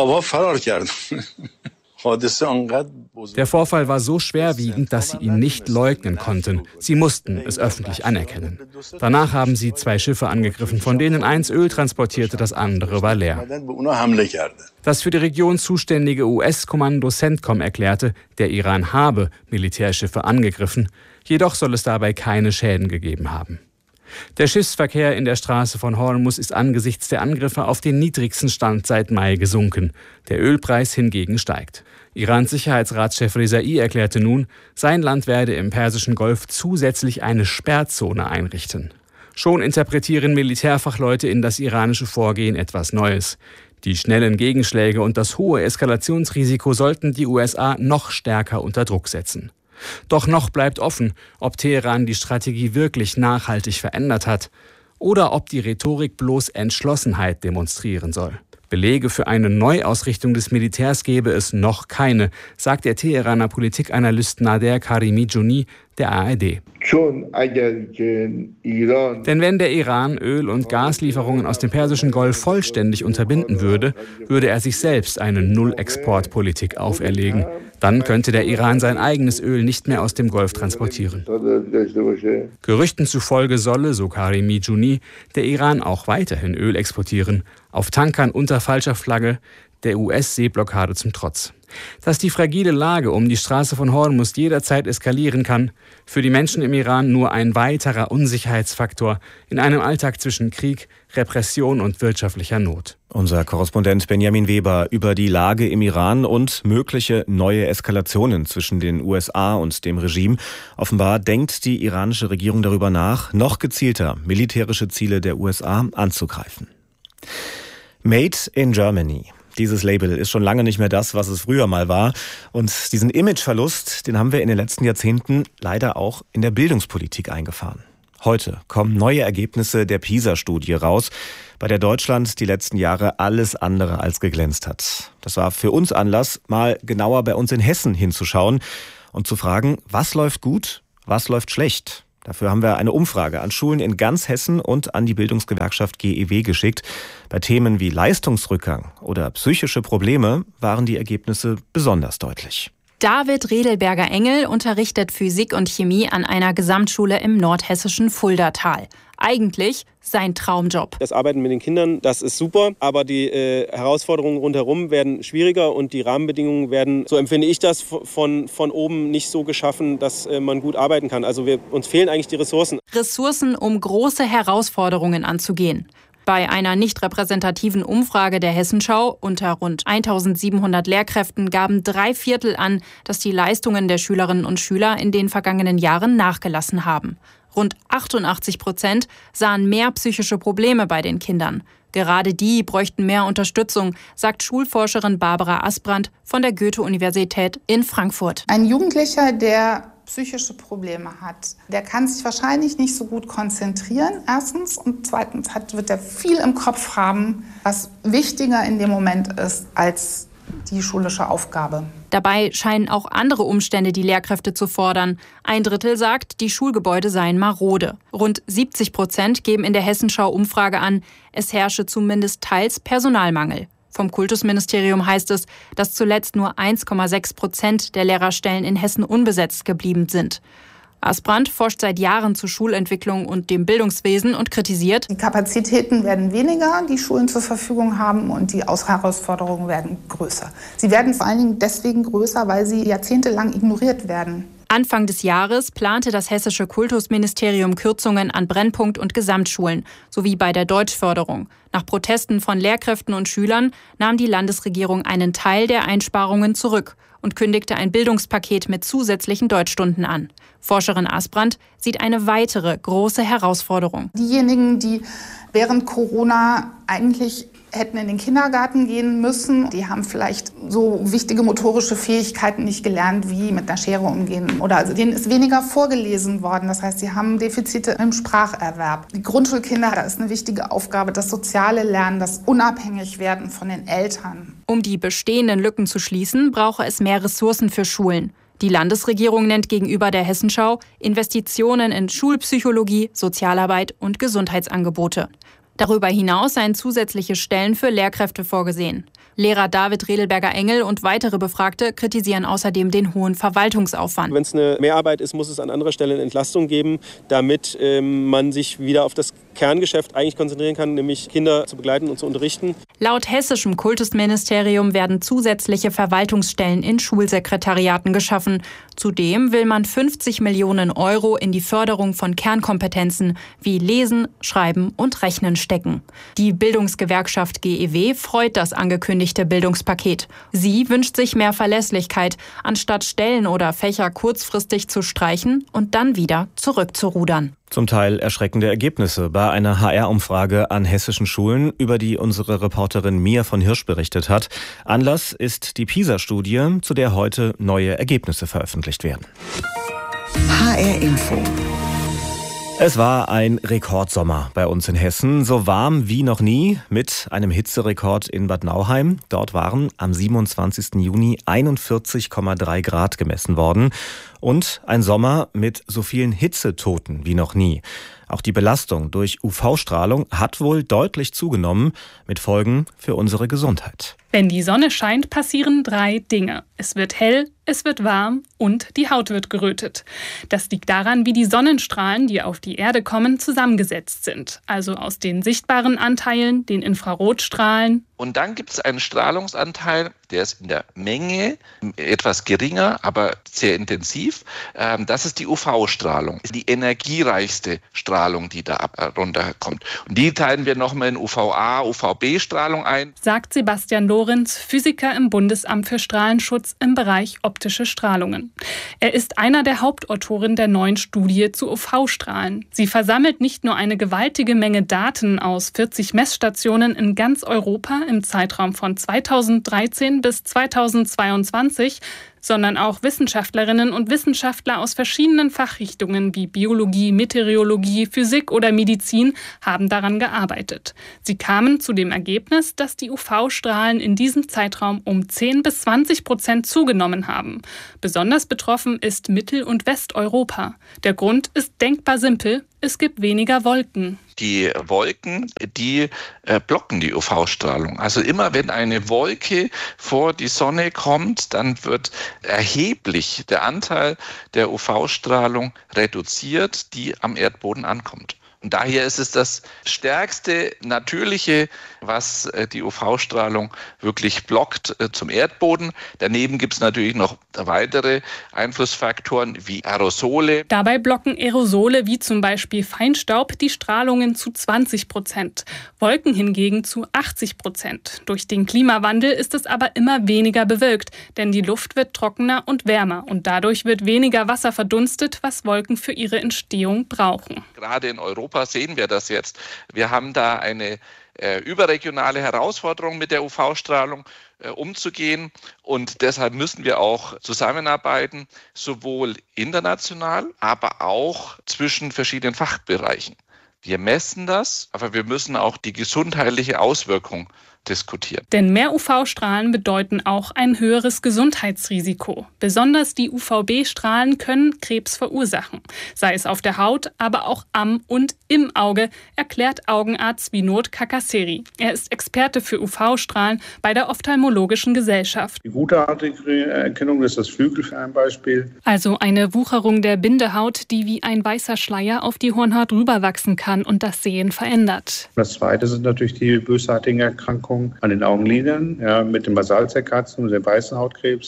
Der Vorfall war so schwerwiegend, dass sie ihn nicht leugnen konnten. Sie mussten es öffentlich anerkennen. Danach haben sie zwei Schiffe angegriffen, von denen eins Öl transportierte, das andere war leer. Das für die Region zuständige U S-Kommando CENTCOM erklärte, der Iran habe Militärschiffe angegriffen, jedoch soll es dabei keine Schäden gegeben haben. Der Schiffsverkehr in der Straße von Hormuz ist angesichts der Angriffe auf den niedrigsten Stand seit Mai gesunken. Der Ölpreis hingegen steigt. Irans Sicherheitsratschef Rezai erklärte nun, sein Land werde im Persischen Golf zusätzlich eine Sperrzone einrichten. Schon interpretieren Militärfachleute in das iranische Vorgehen etwas Neues. Die schnellen Gegenschläge und das hohe Eskalationsrisiko sollten die U S A noch stärker unter Druck setzen. Doch noch bleibt offen, ob Teheran die Strategie wirklich nachhaltig verändert hat oder ob die Rhetorik bloß Entschlossenheit demonstrieren soll. Belege für eine Neuausrichtung des Militärs gebe es noch keine, sagt der Teheraner Politikanalyst Nader Karimi-Jouni der A R D. Denn wenn der Iran Öl- und Gaslieferungen aus dem Persischen Golf vollständig unterbinden würde, würde er sich selbst eine Null-Export-Politik auferlegen. Dann könnte der Iran sein eigenes Öl nicht mehr aus dem Golf transportieren. Gerüchten zufolge solle, so Karimi-Jouni, der Iran auch weiterhin Öl exportieren, auf Tankern unter falscher Flagge, der U S-Seeblockade zum Trotz. Dass die fragile Lage um die Straße von Hormuz jederzeit eskalieren kann, für die Menschen im Iran nur ein weiterer Unsicherheitsfaktor in einem Alltag zwischen Krieg, Repression und wirtschaftlicher Not. Unser Korrespondent Benjamin Weber über die Lage im Iran und mögliche neue Eskalationen zwischen den U S A und dem Regime. Offenbar denkt die iranische Regierung darüber nach, noch gezielter militärische Ziele der U S A anzugreifen. Made in Germany. Dieses Label ist schon lange nicht mehr das, was es früher mal war. Und diesen Imageverlust, den haben wir in den letzten Jahrzehnten leider auch in der Bildungspolitik eingefahren. Heute kommen neue Ergebnisse der PISA-Studie raus, bei der Deutschland die letzten Jahre alles andere als geglänzt hat. Das war für uns Anlass, mal genauer bei uns in Hessen hinzuschauen und zu fragen, was läuft gut, was läuft schlecht. Dafür haben wir eine Umfrage an Schulen in ganz Hessen und an die Bildungsgewerkschaft G E W geschickt. Bei Themen wie Leistungsrückgang oder psychische Probleme waren die Ergebnisse besonders deutlich. David Redelberger-Engel unterrichtet Physik und Chemie an einer Gesamtschule im nordhessischen Fuldatal. Eigentlich sein Traumjob. Das Arbeiten mit den Kindern, das ist super, aber die äh, Herausforderungen rundherum werden schwieriger und die Rahmenbedingungen werden, so empfinde ich das, von, von oben nicht so geschaffen, dass äh, man gut arbeiten kann. Also wir, uns fehlen eigentlich die Ressourcen. Ressourcen, um große Herausforderungen anzugehen. Bei einer nicht repräsentativen Umfrage der Hessenschau unter rund eintausendsiebenhundert Lehrkräften gaben drei Viertel an, dass die Leistungen der Schülerinnen und Schüler in den vergangenen Jahren nachgelassen haben. Rund achtundachtzig Prozent sahen mehr psychische Probleme bei den Kindern. Gerade die bräuchten mehr Unterstützung, sagt Schulforscherin Barbara Asbrandt von der Goethe-Universität in Frankfurt. Ein Jugendlicher, der psychische Probleme hat, der kann sich wahrscheinlich nicht so gut konzentrieren, erstens. Und zweitens hat, wird er viel im Kopf haben, was wichtiger in dem Moment ist als die schulische Aufgabe. Dabei scheinen auch andere Umstände die Lehrkräfte zu fordern. Ein Drittel sagt, die Schulgebäude seien marode. Rund siebzig Prozent geben in der Hessenschau-Umfrage an, es herrsche zumindest teils Personalmangel. Vom Kultusministerium heißt es, dass zuletzt nur eins Komma sechs Prozent der Lehrerstellen in Hessen unbesetzt geblieben sind. Asbrandt forscht seit Jahren zu Schulentwicklung und dem Bildungswesen und kritisiert: Die Kapazitäten werden weniger, die Schulen zur Verfügung haben, und die Herausforderungen werden größer. Sie werden vor allen Dingen deswegen größer, weil sie jahrzehntelang ignoriert werden. Anfang des Jahres plante das hessische Kultusministerium Kürzungen an Brennpunkt- und Gesamtschulen sowie bei der Deutschförderung. Nach Protesten von Lehrkräften und Schülern nahm die Landesregierung einen Teil der Einsparungen zurück und kündigte ein Bildungspaket mit zusätzlichen Deutschstunden an. Forscherin Asbrandt sieht eine weitere große Herausforderung. Diejenigen, die während Corona eigentlich hätten in den Kindergarten gehen müssen, die haben vielleicht so wichtige motorische Fähigkeiten nicht gelernt, wie mit einer Schere umgehen. Oder also denen ist weniger vorgelesen worden. Das heißt, sie haben Defizite im Spracherwerb. Die Grundschulkinder, da ist eine wichtige Aufgabe, das soziale Lernen, das Unabhängigwerden von den Eltern. Um die bestehenden Lücken zu schließen, brauche es mehr Ressourcen für Schulen. Die Landesregierung nennt gegenüber der Hessenschau Investitionen in Schulpsychologie, Sozialarbeit und Gesundheitsangebote. Darüber hinaus seien zusätzliche Stellen für Lehrkräfte vorgesehen. Lehrer David Redelberger-Engel und weitere Befragte kritisieren außerdem den hohen Verwaltungsaufwand. Wenn es eine Mehrarbeit ist, muss es an anderer Stelle eine Entlastung geben, damit ähm, man sich wieder auf das Kerngeschäft eigentlich konzentrieren kann, nämlich Kinder zu begleiten und zu unterrichten. Laut hessischem Kultusministerium werden zusätzliche Verwaltungsstellen in Schulsekretariaten geschaffen. Zudem will man fünfzig Millionen Euro in die Förderung von Kernkompetenzen wie Lesen, Schreiben und Rechnen stecken. Die Bildungsgewerkschaft G E W freut das angekündigte Bildungspaket. Sie wünscht sich mehr Verlässlichkeit, anstatt Stellen oder Fächer kurzfristig zu streichen und dann wieder zurückzurudern. Zum Teil erschreckende Ergebnisse bei einer H R-Umfrage an hessischen Schulen, über die unsere Reporterin Mia von Hirsch berichtet hat. Anlass ist die PISA-Studie, zu der heute neue Ergebnisse veröffentlicht werden. H R-Info. Es war ein Rekordsommer bei uns in Hessen, so warm wie noch nie, mit einem Hitzerekord in Bad Nauheim. Dort waren am siebenundzwanzigsten Juni einundvierzig Komma drei Grad gemessen worden und ein Sommer mit so vielen Hitzetoten wie noch nie. Auch die Belastung durch U V-Strahlung hat wohl deutlich zugenommen, mit Folgen für unsere Gesundheit. Wenn die Sonne scheint, passieren drei Dinge. Es wird hell, es wird warm und die Haut wird gerötet. Das liegt daran, wie die Sonnenstrahlen, die auf die Erde kommen, zusammengesetzt sind. Also aus den sichtbaren Anteilen, den Infrarotstrahlen. Und dann gibt es einen Strahlungsanteil, der ist in der Menge etwas geringer, aber sehr intensiv. Das ist die U V-Strahlung, die energiereichste Strahlung, die da runterkommt. Und die teilen wir nochmal in U V A, U V B-Strahlung ein. Sagt Sebastian Lorenz, Physiker im Bundesamt für Strahlenschutz im Bereich optische Strahlungen. Er ist einer der Hauptautoren der neuen Studie zu U V-Strahlen. Sie versammelt nicht nur eine gewaltige Menge Daten aus vierzig Messstationen in ganz Europa im Zeitraum von zweitausenddreizehn bis zweitausendzweiundzwanzig, sondern auch Wissenschaftlerinnen und Wissenschaftler aus verschiedenen Fachrichtungen wie Biologie, Meteorologie, Physik oder Medizin haben daran gearbeitet. Sie kamen zu dem Ergebnis, dass die U V-Strahlen in diesem Zeitraum um zehn bis zwanzig Prozent zugenommen haben. Besonders betroffen ist Mittel- und Westeuropa. Der Grund ist denkbar simpel: Es gibt weniger Wolken. Die Wolken, die äh, blocken die U V-Strahlung. Also immer wenn eine Wolke vor die Sonne kommt, dann wird erheblich der Anteil der U V-Strahlung reduziert, die am Erdboden ankommt. Und daher ist es das stärkste Natürliche, was die U V-Strahlung wirklich blockt zum Erdboden. Daneben gibt es natürlich noch weitere Einflussfaktoren wie Aerosole. Dabei blocken Aerosole wie zum Beispiel Feinstaub die Strahlungen zu zwanzig Prozent, Wolken hingegen zu achtzig Prozent. Durch den Klimawandel ist es aber immer weniger bewölkt, denn die Luft wird trockener und wärmer und dadurch wird weniger Wasser verdunstet, was Wolken für ihre Entstehung brauchen. Gerade in Europa sehen wir das jetzt. Wir haben da eine äh, überregionale Herausforderung mit der U V-Strahlung äh, umzugehen und deshalb müssen wir auch zusammenarbeiten, sowohl international, aber auch zwischen verschiedenen Fachbereichen. Wir messen das, aber wir müssen auch die gesundheitliche Auswirkung diskutieren. Denn mehr U V-Strahlen bedeuten auch ein höheres Gesundheitsrisiko. Besonders die U V B-Strahlen können Krebs verursachen. Sei es auf der Haut, aber auch am und im Auge, erklärt Augenarzt Vinod Kakaseri. Er ist Experte für U V-Strahlen bei der Ophthalmologischen Gesellschaft. Die gutartige Erkennung ist das Flügel für ein Beispiel. Also eine Wucherung der Bindehaut, die wie ein weißer Schleier auf die Hornhaut rüberwachsen kann und das Sehen verändert. Das Zweite sind natürlich die bösartigen Erkrankungen an den Augenlidern, ja, mit den Basalzellkarzinom, dem weißen Hautkrebs,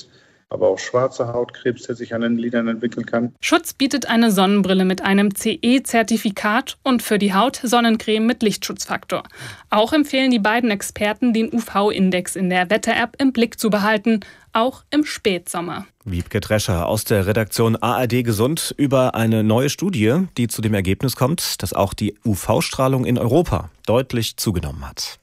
aber auch schwarzer Hautkrebs, der sich an den Lidern entwickeln kann. Schutz bietet eine Sonnenbrille mit einem C E-Zertifikat und für die Haut Sonnencreme mit Lichtschutzfaktor. Auch empfehlen die beiden Experten, den U V-Index in der Wetter-App im Blick zu behalten, auch im Spätsommer. Wiebke Drescher aus der Redaktion A R D Gesund über eine neue Studie, die zu dem Ergebnis kommt, dass auch die U V-Strahlung in Europa deutlich zugenommen hat.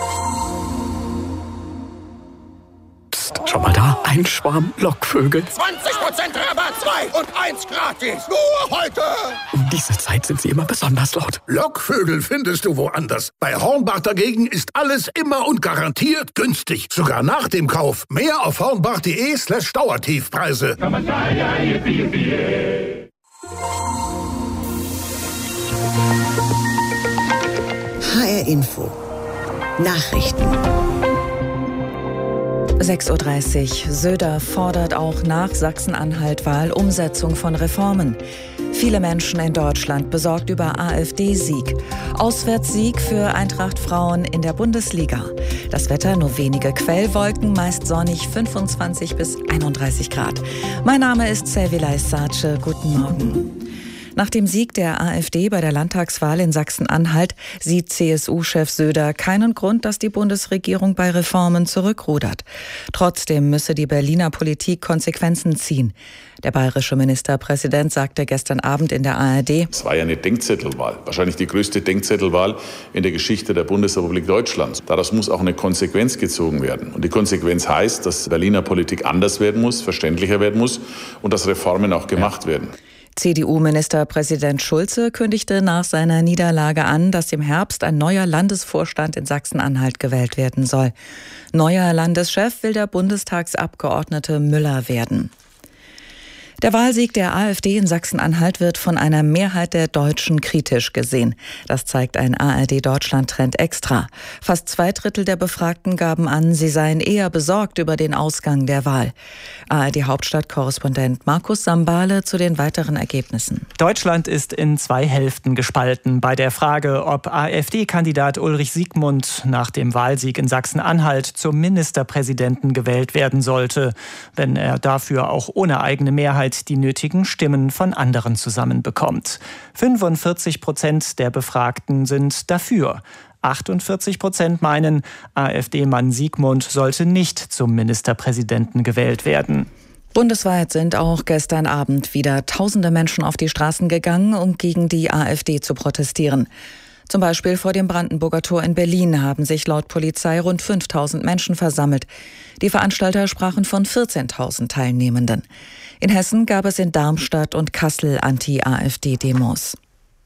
Psst, schau mal da, ein Schwarm Lockvögel. zwanzig Prozent Rabatt, zwei und eins gratis. Nur heute. Um diese Zeit sind sie immer besonders laut. Lockvögel findest du woanders. Bei Hornbach dagegen ist alles immer und garantiert günstig. Sogar nach dem Kauf. Mehr auf hornbach.de slash Dauertiefpreise. H R Info. Nachrichten. sechs Uhr dreißig. Söder fordert auch nach Sachsen-Anhalt Wahlumsetzung von Reformen. Viele Menschen in Deutschland besorgt über AfD-Sieg. Auswärtssieg für Eintracht Frauen in der Bundesliga. Das Wetter nur wenige Quellwolken, meist sonnig, fünfundzwanzig bis einunddreißig Grad. Mein Name ist Selvilay Sace. Guten Morgen. Nach dem Sieg der AfD bei der Landtagswahl in Sachsen-Anhalt sieht C S U-Chef Söder keinen Grund, dass die Bundesregierung bei Reformen zurückrudert. Trotzdem müsse die Berliner Politik Konsequenzen ziehen. Der bayerische Ministerpräsident sagte gestern Abend in der A R D: Es war ja eine Denkzettelwahl, wahrscheinlich die größte Denkzettelwahl in der Geschichte der Bundesrepublik Deutschland. Daraus muss auch eine Konsequenz gezogen werden. Und die Konsequenz heißt, dass Berliner Politik anders werden muss, verständlicher werden muss und dass Reformen auch gemacht werden. C D U-Ministerpräsident Schulze kündigte nach seiner Niederlage an, dass im Herbst ein neuer Landesvorstand in Sachsen-Anhalt gewählt werden soll. Neuer Landeschef will der Bundestagsabgeordnete Müller werden. Der Wahlsieg der AfD in Sachsen-Anhalt wird von einer Mehrheit der Deutschen kritisch gesehen. Das zeigt ein A R D-Deutschland-Trend extra. Fast zwei Drittel der Befragten gaben an, sie seien eher besorgt über den Ausgang der Wahl. A R D-Hauptstadt-Korrespondent Markus Sambale zu den weiteren Ergebnissen. Deutschland ist in zwei Hälften gespalten bei der Frage, ob AfD-Kandidat Ulrich Siegmund nach dem Wahlsieg in Sachsen-Anhalt zum Ministerpräsidenten gewählt werden sollte, wenn er dafür auch ohne eigene Mehrheit die nötigen Stimmen von anderen zusammenbekommt. fünfundvierzig Prozent der Befragten sind dafür. achtundvierzig Prozent meinen, AfD-Mann Siegmund sollte nicht zum Ministerpräsidenten gewählt werden. Bundesweit sind auch gestern Abend wieder tausende Menschen auf die Straßen gegangen, um gegen die AfD zu protestieren. Zum Beispiel vor dem Brandenburger Tor in Berlin haben sich laut Polizei rund fünftausend Menschen versammelt. Die Veranstalter sprachen von vierzehntausend Teilnehmenden. In Hessen gab es in Darmstadt und Kassel Anti-AfD-Demos.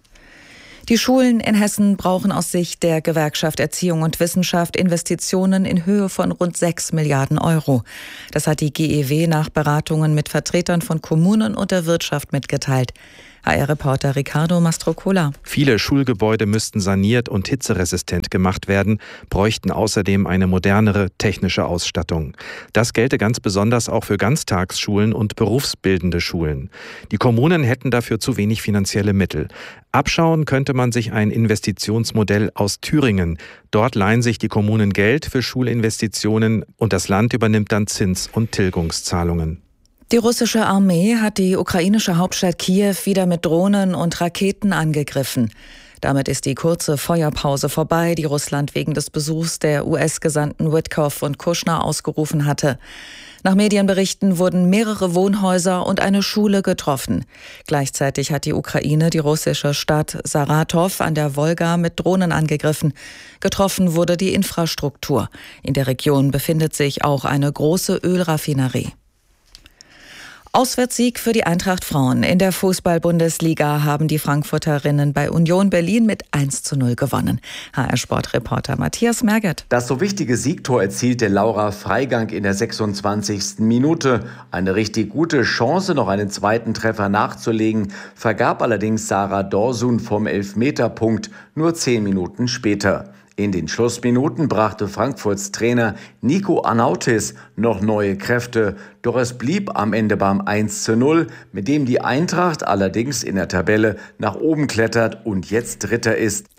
Die Schulen in Hessen brauchen aus Sicht der Gewerkschaft Erziehung und Wissenschaft Investitionen in Höhe von rund sechs Milliarden Euro. Das hat die G E W nach Beratungen mit Vertretern von Kommunen und der Wirtschaft mitgeteilt. H R-Reporter Ricardo Mastrocola. Viele Schulgebäude müssten saniert und hitzeresistent gemacht werden, bräuchten außerdem eine modernere technische Ausstattung. Das gelte ganz besonders auch für Ganztagsschulen und berufsbildende Schulen. Die Kommunen hätten dafür zu wenig finanzielle Mittel. Abschauen könnte man sich ein Investitionsmodell aus Thüringen. Dort leihen sich die Kommunen Geld für Schulinvestitionen und das Land übernimmt dann Zins- und Tilgungszahlungen. Die russische Armee hat die ukrainische Hauptstadt Kiew wieder mit Drohnen und Raketen angegriffen. Damit ist die kurze Feuerpause vorbei, die Russland wegen des Besuchs der U S-Gesandten Witkow und Kushner ausgerufen hatte. Nach Medienberichten wurden mehrere Wohnhäuser und eine Schule getroffen. Gleichzeitig hat die Ukraine die russische Stadt Saratow an der Wolga mit Drohnen angegriffen. Getroffen wurde die Infrastruktur. In der Region befindet sich auch eine große Ölraffinerie. Auswärtssieg für die Eintracht Frauen. In der Fußball-Bundesliga haben die Frankfurterinnen bei Union Berlin mit eins zu null gewonnen. H R-Sportreporter Matthias Merget. Das so wichtige Siegtor erzielte Laura Freigang in der sechsundzwanzigsten Minute. Eine richtig gute Chance, noch einen zweiten Treffer nachzulegen, vergab allerdings Sarah Dorsun vom Elfmeterpunkt nur zehn Minuten später. In den Schlussminuten brachte Frankfurts Trainer Nico Arnautis noch neue Kräfte, doch es blieb am Ende beim eins zu null, mit dem die Eintracht allerdings in der Tabelle nach oben klettert und jetzt Dritter ist.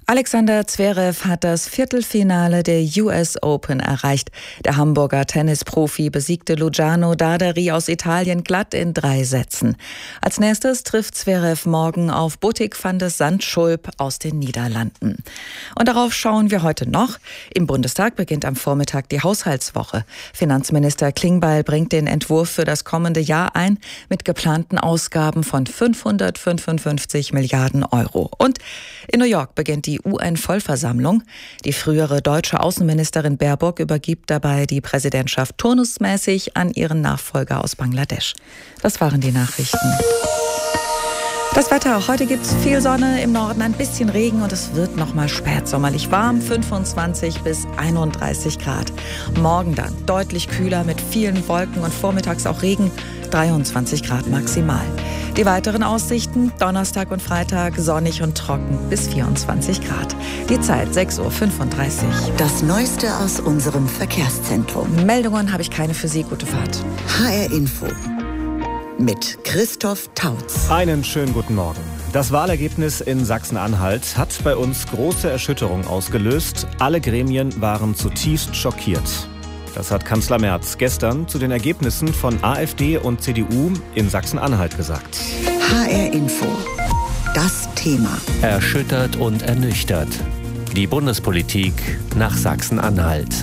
Alexander Zverev hat das Viertelfinale der U S Open erreicht. Der Hamburger Tennisprofi besiegte Luciano Dadari aus Italien glatt in drei Sätzen. Als nächstes trifft Zverev morgen auf Botik van de Zandschulp aus den Niederlanden. Und darauf schauen wir heute noch. Im Bundestag beginnt am Vormittag die Haushaltswoche. Finanzminister Klingbeil bringt den Entwurf für das kommende Jahr ein mit geplanten Ausgaben von fünfhundertfünfundfünfzig Milliarden Euro. Und in New York beginnt die U N-Vollversammlung. Die frühere deutsche Außenministerin Baerbock übergibt dabei die Präsidentschaft turnusmäßig an ihren Nachfolger aus Bangladesch. Das waren die Nachrichten. Das Wetter. Heute gibt es viel Sonne, im Norden ein bisschen Regen und es wird noch mal spätsommerlich warm, fünfundzwanzig bis einunddreißig Grad. Morgen dann deutlich kühler mit vielen Wolken und vormittags auch Regen, dreiundzwanzig Grad maximal. Die weiteren Aussichten: Donnerstag und Freitag sonnig und trocken bis vierundzwanzig Grad. Die Zeit sechs Uhr fünfunddreißig. Das Neueste aus unserem Verkehrszentrum. Meldungen habe ich keine für Sie. Gute Fahrt. H R Info mit Christoph Tautz. Einen schönen guten Morgen. Das Wahlergebnis in Sachsen-Anhalt hat bei uns große Erschütterung ausgelöst. Alle Gremien waren zutiefst schockiert. Das hat Kanzler Merz gestern zu den Ergebnissen von AfD und C D U in Sachsen-Anhalt gesagt. H R Info. Das Thema. Erschüttert und ernüchtert. Die Bundespolitik nach Sachsen-Anhalt.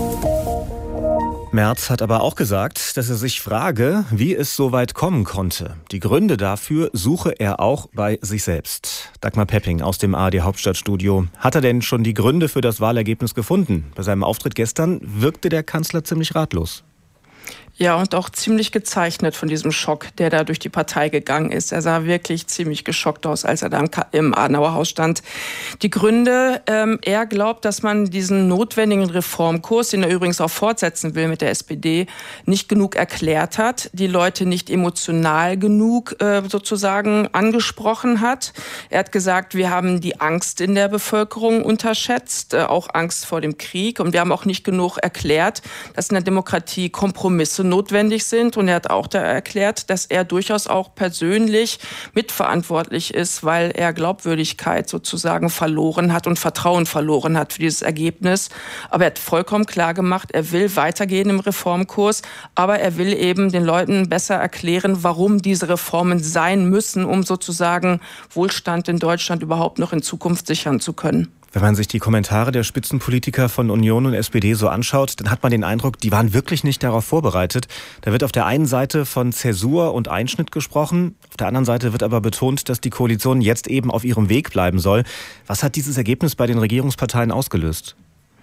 Merz hat aber auch gesagt, dass er sich frage, wie es so weit kommen konnte. Die Gründe dafür suche er auch bei sich selbst. Dagmar Pepping aus dem A R D Hauptstadtstudio. Hat er denn schon die Gründe für das Wahlergebnis gefunden? Bei seinem Auftritt gestern wirkte der Kanzler ziemlich ratlos. Ja, und auch ziemlich gezeichnet von diesem Schock, der da durch die Partei gegangen ist. Er sah wirklich ziemlich geschockt aus, als er da im Adenauer Haus stand. Die Gründe, ähm, er glaubt, dass man diesen notwendigen Reformkurs, den er übrigens auch fortsetzen will mit der S P D, nicht genug erklärt hat, die Leute nicht emotional genug äh, sozusagen angesprochen hat. Er hat gesagt, wir haben die Angst in der Bevölkerung unterschätzt, äh, auch Angst vor dem Krieg. Und wir haben auch nicht genug erklärt, dass in der Demokratie Kompromisse notwendig sind. Und er hat auch da erklärt, dass er durchaus auch persönlich mitverantwortlich ist, weil er Glaubwürdigkeit sozusagen verloren hat und Vertrauen verloren hat für dieses Ergebnis. Aber er hat vollkommen klar gemacht, er will weitergehen im Reformkurs, aber er will eben den Leuten besser erklären, warum diese Reformen sein müssen, um sozusagen Wohlstand in Deutschland überhaupt noch in Zukunft sichern zu können. Wenn man sich die Kommentare der Spitzenpolitiker von Union und S P D so anschaut, dann hat man den Eindruck, die waren wirklich nicht darauf vorbereitet. Da wird auf der einen Seite von Zäsur und Einschnitt gesprochen, auf der anderen Seite wird aber betont, dass die Koalition jetzt eben auf ihrem Weg bleiben soll. Was hat dieses Ergebnis bei den Regierungsparteien ausgelöst?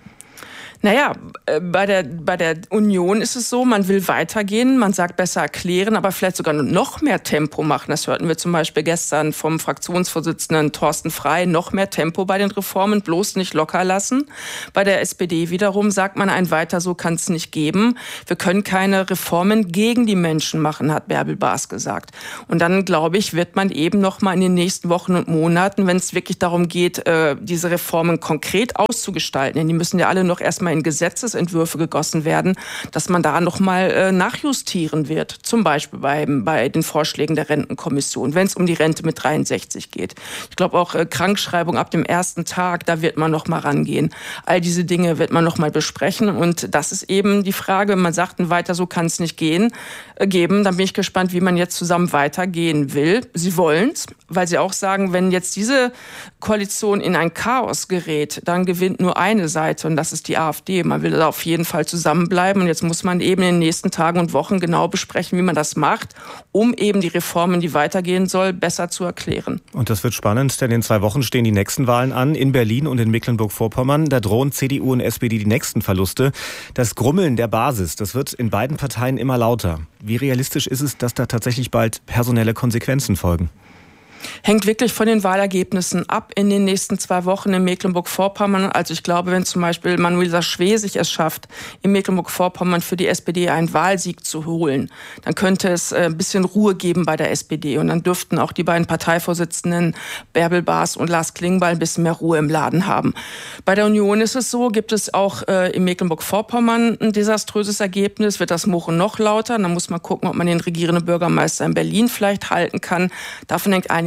Naja, bei der, bei der Union ist es so, man will weitergehen, man sagt besser erklären, aber vielleicht sogar noch mehr Tempo machen. Das hörten wir zum Beispiel gestern vom Fraktionsvorsitzenden Thorsten Frey, noch mehr Tempo bei den Reformen, bloß nicht locker lassen. Bei der S P D wiederum sagt man, ein weiter so kann es nicht geben. Wir können keine Reformen gegen die Menschen machen, hat Bärbel Baas gesagt. Und dann, glaube ich, wird man eben noch mal in den nächsten Wochen und Monaten, wenn es wirklich darum geht, diese Reformen konkret auszugestalten, denn die müssen ja alle noch erstmal in Gesetzesentwürfe gegossen werden, dass man da noch mal äh, nachjustieren wird. Zum Beispiel bei, bei den Vorschlägen der Rentenkommission, wenn es um die Rente mit dreiundsechzig geht. Ich glaube auch äh, Krankschreibung ab dem ersten Tag, da wird man noch mal rangehen. All diese Dinge wird man noch mal besprechen und das ist eben die Frage, wenn man sagt, weiter so kann es nicht gehen, äh, geben, dann bin ich gespannt, wie man jetzt zusammen weitergehen will. Sie wollen es, weil sie auch sagen, wenn jetzt diese Koalition in ein Chaos gerät, dann gewinnt nur eine Seite und das ist die AfD. Man will da auf jeden Fall zusammenbleiben und jetzt muss man eben in den nächsten Tagen und Wochen genau besprechen, wie man das macht, um eben die Reformen, die weitergehen soll, besser zu erklären. Und das wird spannend, denn in zwei Wochen stehen die nächsten Wahlen an, in Berlin und in Mecklenburg-Vorpommern. Da drohen C D U und S P D die nächsten Verluste. Das Grummeln der Basis, das wird in beiden Parteien immer lauter. Wie realistisch ist es, dass da tatsächlich bald personelle Konsequenzen folgen? Hängt wirklich von den Wahlergebnissen ab in den nächsten zwei Wochen in Mecklenburg-Vorpommern. Also ich glaube, wenn zum Beispiel Manuela Schwesig es schafft, in Mecklenburg-Vorpommern für die S P D einen Wahlsieg zu holen, dann könnte es ein bisschen Ruhe geben bei der S P D. Und dann dürften auch die beiden Parteivorsitzenden Bärbel Baas und Lars Klingbeil ein bisschen mehr Ruhe im Laden haben. Bei der Union ist es so, gibt es auch äh, in Mecklenburg-Vorpommern ein desaströses Ergebnis, wird das Murren noch lauter. Dann muss man gucken, ob man den regierenden Bürgermeister in Berlin vielleicht halten kann. Davon hängt einiges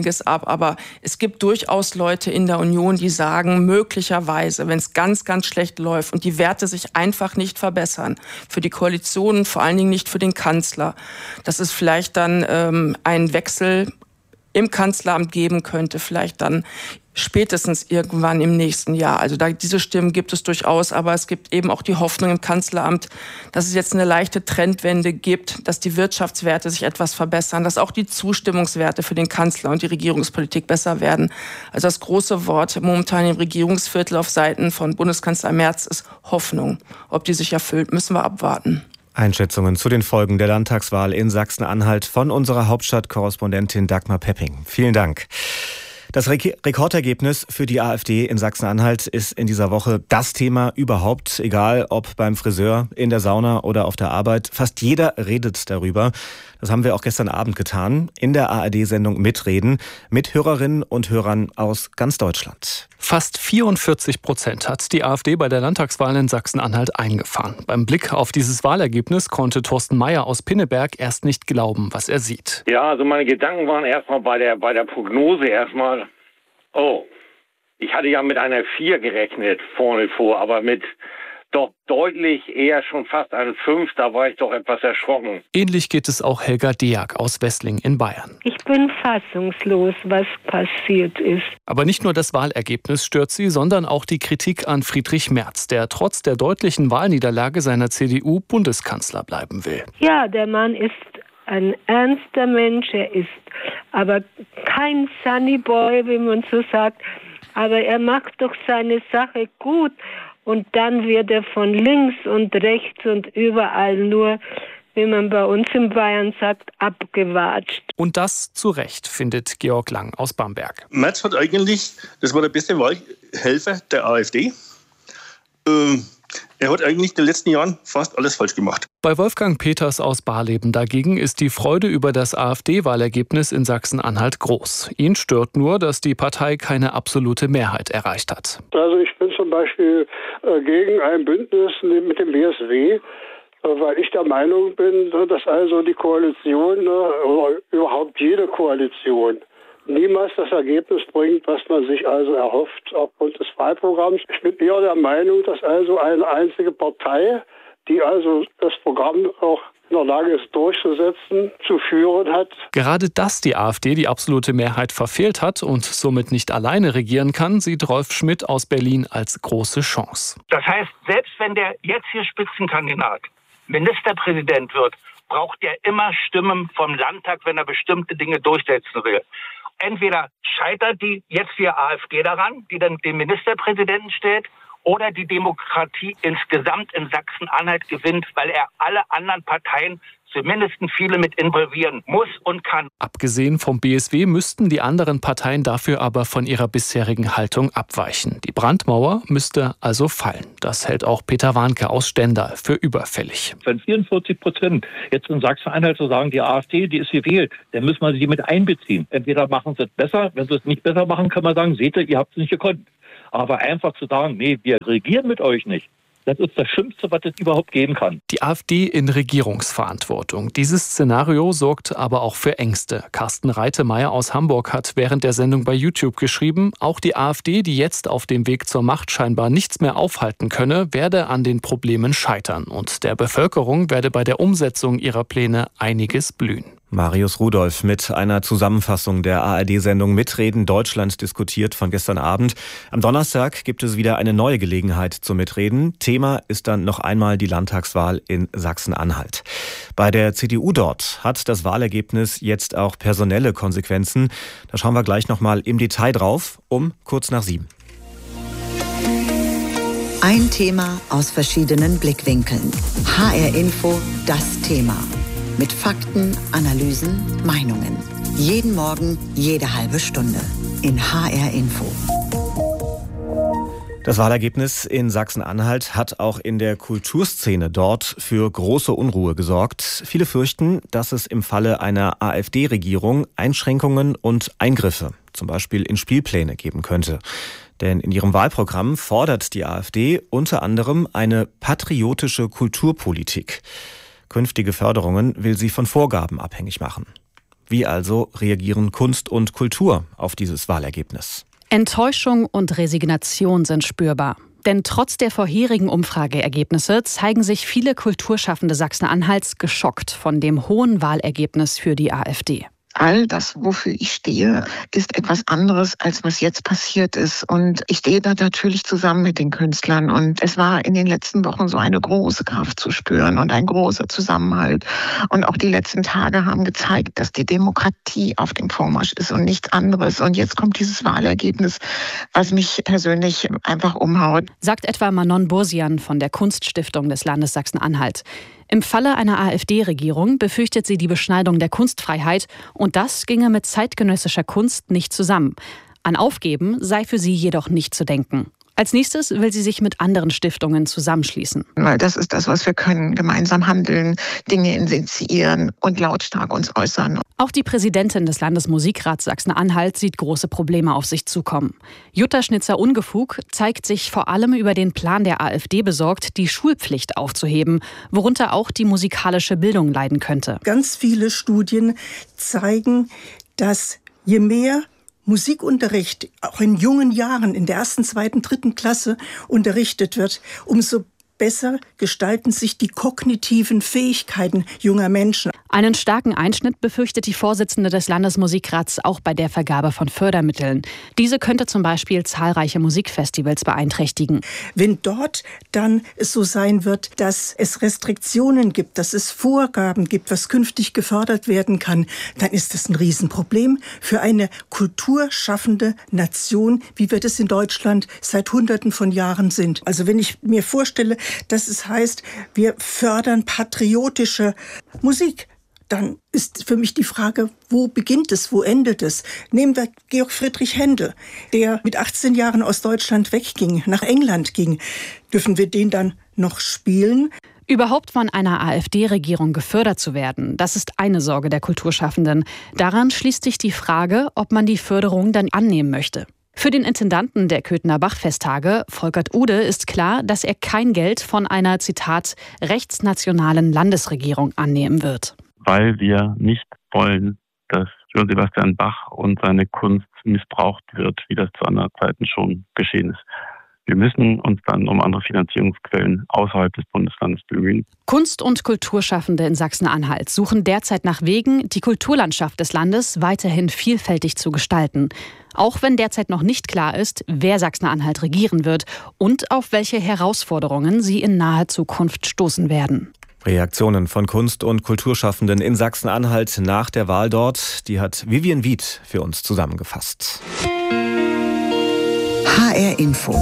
einiges ab. Aber es gibt durchaus Leute in der Union, die sagen, möglicherweise, wenn es ganz, ganz schlecht läuft und die Werte sich einfach nicht verbessern, für die Koalition, vor allen Dingen nicht für den Kanzler, dass es vielleicht dann ähm, einen Wechsel im Kanzleramt geben könnte, vielleicht dann spätestens irgendwann im nächsten Jahr. Also da, diese Stimmen gibt es durchaus, aber es gibt eben auch die Hoffnung im Kanzleramt, dass es jetzt eine leichte Trendwende gibt, dass die Wirtschaftswerte sich etwas verbessern, dass auch die Zustimmungswerte für den Kanzler und die Regierungspolitik besser werden. Also das große Wort momentan im Regierungsviertel auf Seiten von Bundeskanzler Merz ist Hoffnung. Ob die sich erfüllt, müssen wir abwarten. Einschätzungen zu den Folgen der Landtagswahl in Sachsen-Anhalt von unserer Hauptstadtkorrespondentin Dagmar Pepping. Vielen Dank. Das Re- Rekordergebnis für die AfD in Sachsen-Anhalt ist in dieser Woche das Thema überhaupt, egal ob beim Friseur, in der Sauna oder auf der Arbeit. Fast jeder redet darüber. Das haben wir auch gestern Abend getan in der A R D-Sendung Mitreden mit Hörerinnen und Hörern aus ganz Deutschland. Fast vierundvierzig Prozent hat die AfD bei der Landtagswahl in Sachsen-Anhalt eingefahren. Beim Blick auf dieses Wahlergebnis konnte Thorsten Mayer aus Pinneberg erst nicht glauben, was er sieht. Ja, also meine Gedanken waren erstmal bei der, bei der Prognose erstmal, oh, ich hatte ja mit einer vier gerechnet vorne vor, aber mit doch deutlich eher schon fast eine fünf, da war ich doch etwas erschrocken. Ähnlich geht es auch Helga Deak aus Wessling in Bayern. Ich bin fassungslos, was passiert ist. Aber nicht nur das Wahlergebnis stört sie, sondern auch die Kritik an Friedrich Merz, der trotz der deutlichen Wahlniederlage seiner C D U Bundeskanzler bleiben will. Ja, der Mann ist ein ernster Mensch, er ist aber kein Sunnyboy, wie man so sagt, aber er macht doch seine Sache gut. Und dann wird er von links und rechts und überall nur, wie man bei uns in Bayern sagt, abgewatscht. Und das zu Recht, findet Georg Lang aus Bamberg. Merz hat eigentlich, das war der beste Wahlhelfer der AfD. Ähm, er hat eigentlich in den letzten Jahren fast alles falsch gemacht. Bei Wolfgang Peters aus Barleben dagegen ist die Freude über das AfD-Wahlergebnis in Sachsen-Anhalt groß. Ihn stört nur, dass die Partei keine absolute Mehrheit erreicht hat. Also ich bin zum Beispiel äh, gegen ein Bündnis mit dem B S W, äh, weil ich der Meinung bin, dass also die Koalition, äh, oder überhaupt jede Koalition, niemals das Ergebnis bringt, was man sich also erhofft aufgrund des Wahlprogramms. Ich bin eher der Meinung, dass also eine einzige Partei, die also das Programm auch in der Lage ist durchzusetzen, zu führen hat. Gerade dass die AfD die absolute Mehrheit verfehlt hat und somit nicht alleine regieren kann, sieht Rolf Schmidt aus Berlin als große Chance. Das heißt, selbst wenn der jetzige Spitzenkandidat Ministerpräsident wird, braucht er immer Stimmen vom Landtag, wenn er bestimmte Dinge durchsetzen will. Entweder scheitert die jetzige AfD daran, die dann den Ministerpräsidenten stellt, oder die Demokratie insgesamt in Sachsen-Anhalt gewinnt, weil er alle anderen Parteien, zumindest viele, mit involvieren muss und kann. Abgesehen vom B S W müssten die anderen Parteien dafür aber von ihrer bisherigen Haltung abweichen. Die Brandmauer müsste also fallen. Das hält auch Peter Warnke aus Stendal für überfällig. Wenn vierundvierzig Prozent jetzt in Sachsen-Anhalt so sagen, die AfD, die ist gewählt, dann müssen wir sie mit einbeziehen. Entweder machen sie es besser, wenn sie es nicht besser machen, kann man sagen, seht ihr, ihr habt es nicht gekonnt. Aber einfach zu sagen, nee, wir regieren mit euch nicht, das ist das Schlimmste, was es überhaupt geben kann. Die AfD in Regierungsverantwortung. Dieses Szenario sorgt aber auch für Ängste. Carsten Reitemeyer aus Hamburg hat während der Sendung bei YouTube geschrieben, auch die AfD, die jetzt auf dem Weg zur Macht scheinbar nichts mehr aufhalten könne, werde an den Problemen scheitern. Und der Bevölkerung werde bei der Umsetzung ihrer Pläne einiges blühen. Marius Rudolph mit einer Zusammenfassung der A R D-Sendung Mitreden Deutschland diskutiert von gestern Abend. Am Donnerstag gibt es wieder eine neue Gelegenheit zum Mitreden. Thema ist dann noch einmal die Landtagswahl in Sachsen-Anhalt. Bei der C D U dort hat das Wahlergebnis jetzt auch personelle Konsequenzen. Da schauen wir gleich noch mal im Detail drauf, um kurz nach sieben. Ein Thema aus verschiedenen Blickwinkeln. H R Info, das Thema. Mit Fakten, Analysen, Meinungen. Jeden Morgen, jede halbe Stunde. In H R Info. Das Wahlergebnis in Sachsen-Anhalt hat auch in der Kulturszene dort für große Unruhe gesorgt. Viele fürchten, dass es im Falle einer AfD-Regierung Einschränkungen und Eingriffe, zum Beispiel in Spielpläne, geben könnte. Denn in ihrem Wahlprogramm fordert die AfD unter anderem eine patriotische Kulturpolitik. Künftige Förderungen will sie von Vorgaben abhängig machen. Wie also reagieren Kunst und Kultur auf dieses Wahlergebnis? Enttäuschung und Resignation sind spürbar. Denn trotz der vorherigen Umfrageergebnisse zeigen sich viele Kulturschaffende Sachsen-Anhalts geschockt von dem hohen Wahlergebnis für die AfD. All das, wofür ich stehe, ist etwas anderes, als was jetzt passiert ist. Und ich stehe da natürlich zusammen mit den Künstlern. Und es war in den letzten Wochen so eine große Kraft zu spüren und ein großer Zusammenhalt. Und auch die letzten Tage haben gezeigt, dass die Demokratie auf dem Vormarsch ist und nichts anderes. Und jetzt kommt dieses Wahlergebnis, was mich persönlich einfach umhaut. Sagt etwa Manon Bursian von der Kunststiftung des Landes Sachsen-Anhalt. Im Falle einer AfD-Regierung befürchtet sie die Beschneidung der Kunstfreiheit und das ginge mit zeitgenössischer Kunst nicht zusammen. An Aufgeben sei für sie jedoch nicht zu denken. Als nächstes will sie sich mit anderen Stiftungen zusammenschließen. Weil das ist das, was wir können. Gemeinsam handeln, Dinge initiieren und lautstark uns äußern. Auch die Präsidentin des Landesmusikrats Sachsen-Anhalt sieht große Probleme auf sich zukommen. Jutta Schnitzer-Ungefuг zeigt sich vor allem über den Plan der AfD besorgt, die Schulpflicht aufzuheben, worunter auch die musikalische Bildung leiden könnte. Ganz viele Studien zeigen, dass je mehr Musikunterricht auch in jungen Jahren, in der ersten, zweiten, dritten Klasse unterrichtet wird, umso besser gestalten sich die kognitiven Fähigkeiten junger Menschen. Einen starken Einschnitt befürchtet die Vorsitzende des Landesmusikrats auch bei der Vergabe von Fördermitteln. Diese könnte zum Beispiel zahlreiche Musikfestivals beeinträchtigen. Wenn dort dann es so sein wird, dass es Restriktionen gibt, dass es Vorgaben gibt, was künftig gefördert werden kann, dann ist das ein Riesenproblem für eine kulturschaffende Nation, wie wir das in Deutschland seit Hunderten von Jahren sind. Also wenn ich mir vorstelle, dass es heißt, wir fördern patriotische Musik, dann ist für mich die Frage, wo beginnt es, wo endet es? Nehmen wir Georg Friedrich Händel, der mit achtzehn Jahren aus Deutschland wegging, nach England ging. Dürfen wir den dann noch spielen? Überhaupt von einer AfD-Regierung gefördert zu werden, das ist eine Sorge der Kulturschaffenden. Daran schließt sich die Frage, ob man die Förderung dann annehmen möchte. Für den Intendanten der Köthener Bachfesttage, Volkert Ude, ist klar, dass er kein Geld von einer, Zitat, rechtsnationalen Landesregierung annehmen wird. Weil wir nicht wollen, dass Johann Sebastian Bach und seine Kunst missbraucht wird, wie das zu anderen Zeiten schon geschehen ist. Wir müssen uns dann um andere Finanzierungsquellen außerhalb des Bundeslandes bemühen. Kunst- und Kulturschaffende in Sachsen-Anhalt suchen derzeit nach Wegen, die Kulturlandschaft des Landes weiterhin vielfältig zu gestalten. Auch wenn derzeit noch nicht klar ist, wer Sachsen-Anhalt regieren wird und auf welche Herausforderungen sie in naher Zukunft stoßen werden. Reaktionen von Kunst- und Kulturschaffenden in Sachsen-Anhalt nach der Wahl dort, die hat Vivian Wied für uns zusammengefasst. H R Info.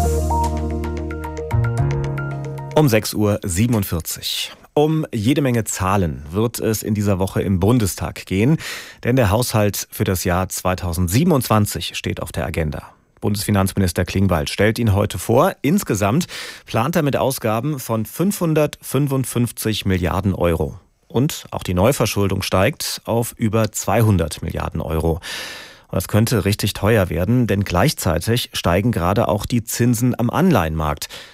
Um sechs Uhr siebenundvierzig. Um jede Menge Zahlen wird es in dieser Woche im Bundestag gehen, denn der Haushalt für das Jahr zweitausendsiebenundzwanzig steht auf der Agenda. Bundesfinanzminister Klingbeil stellt ihn heute vor. Insgesamt plant er mit Ausgaben von fünfhundertfünfundfünfzig Milliarden Euro. Und auch die Neuverschuldung steigt auf über zweihundert Milliarden Euro. Und das könnte richtig teuer werden, denn gleichzeitig steigen gerade auch die Zinsen am Anleihenmarkt.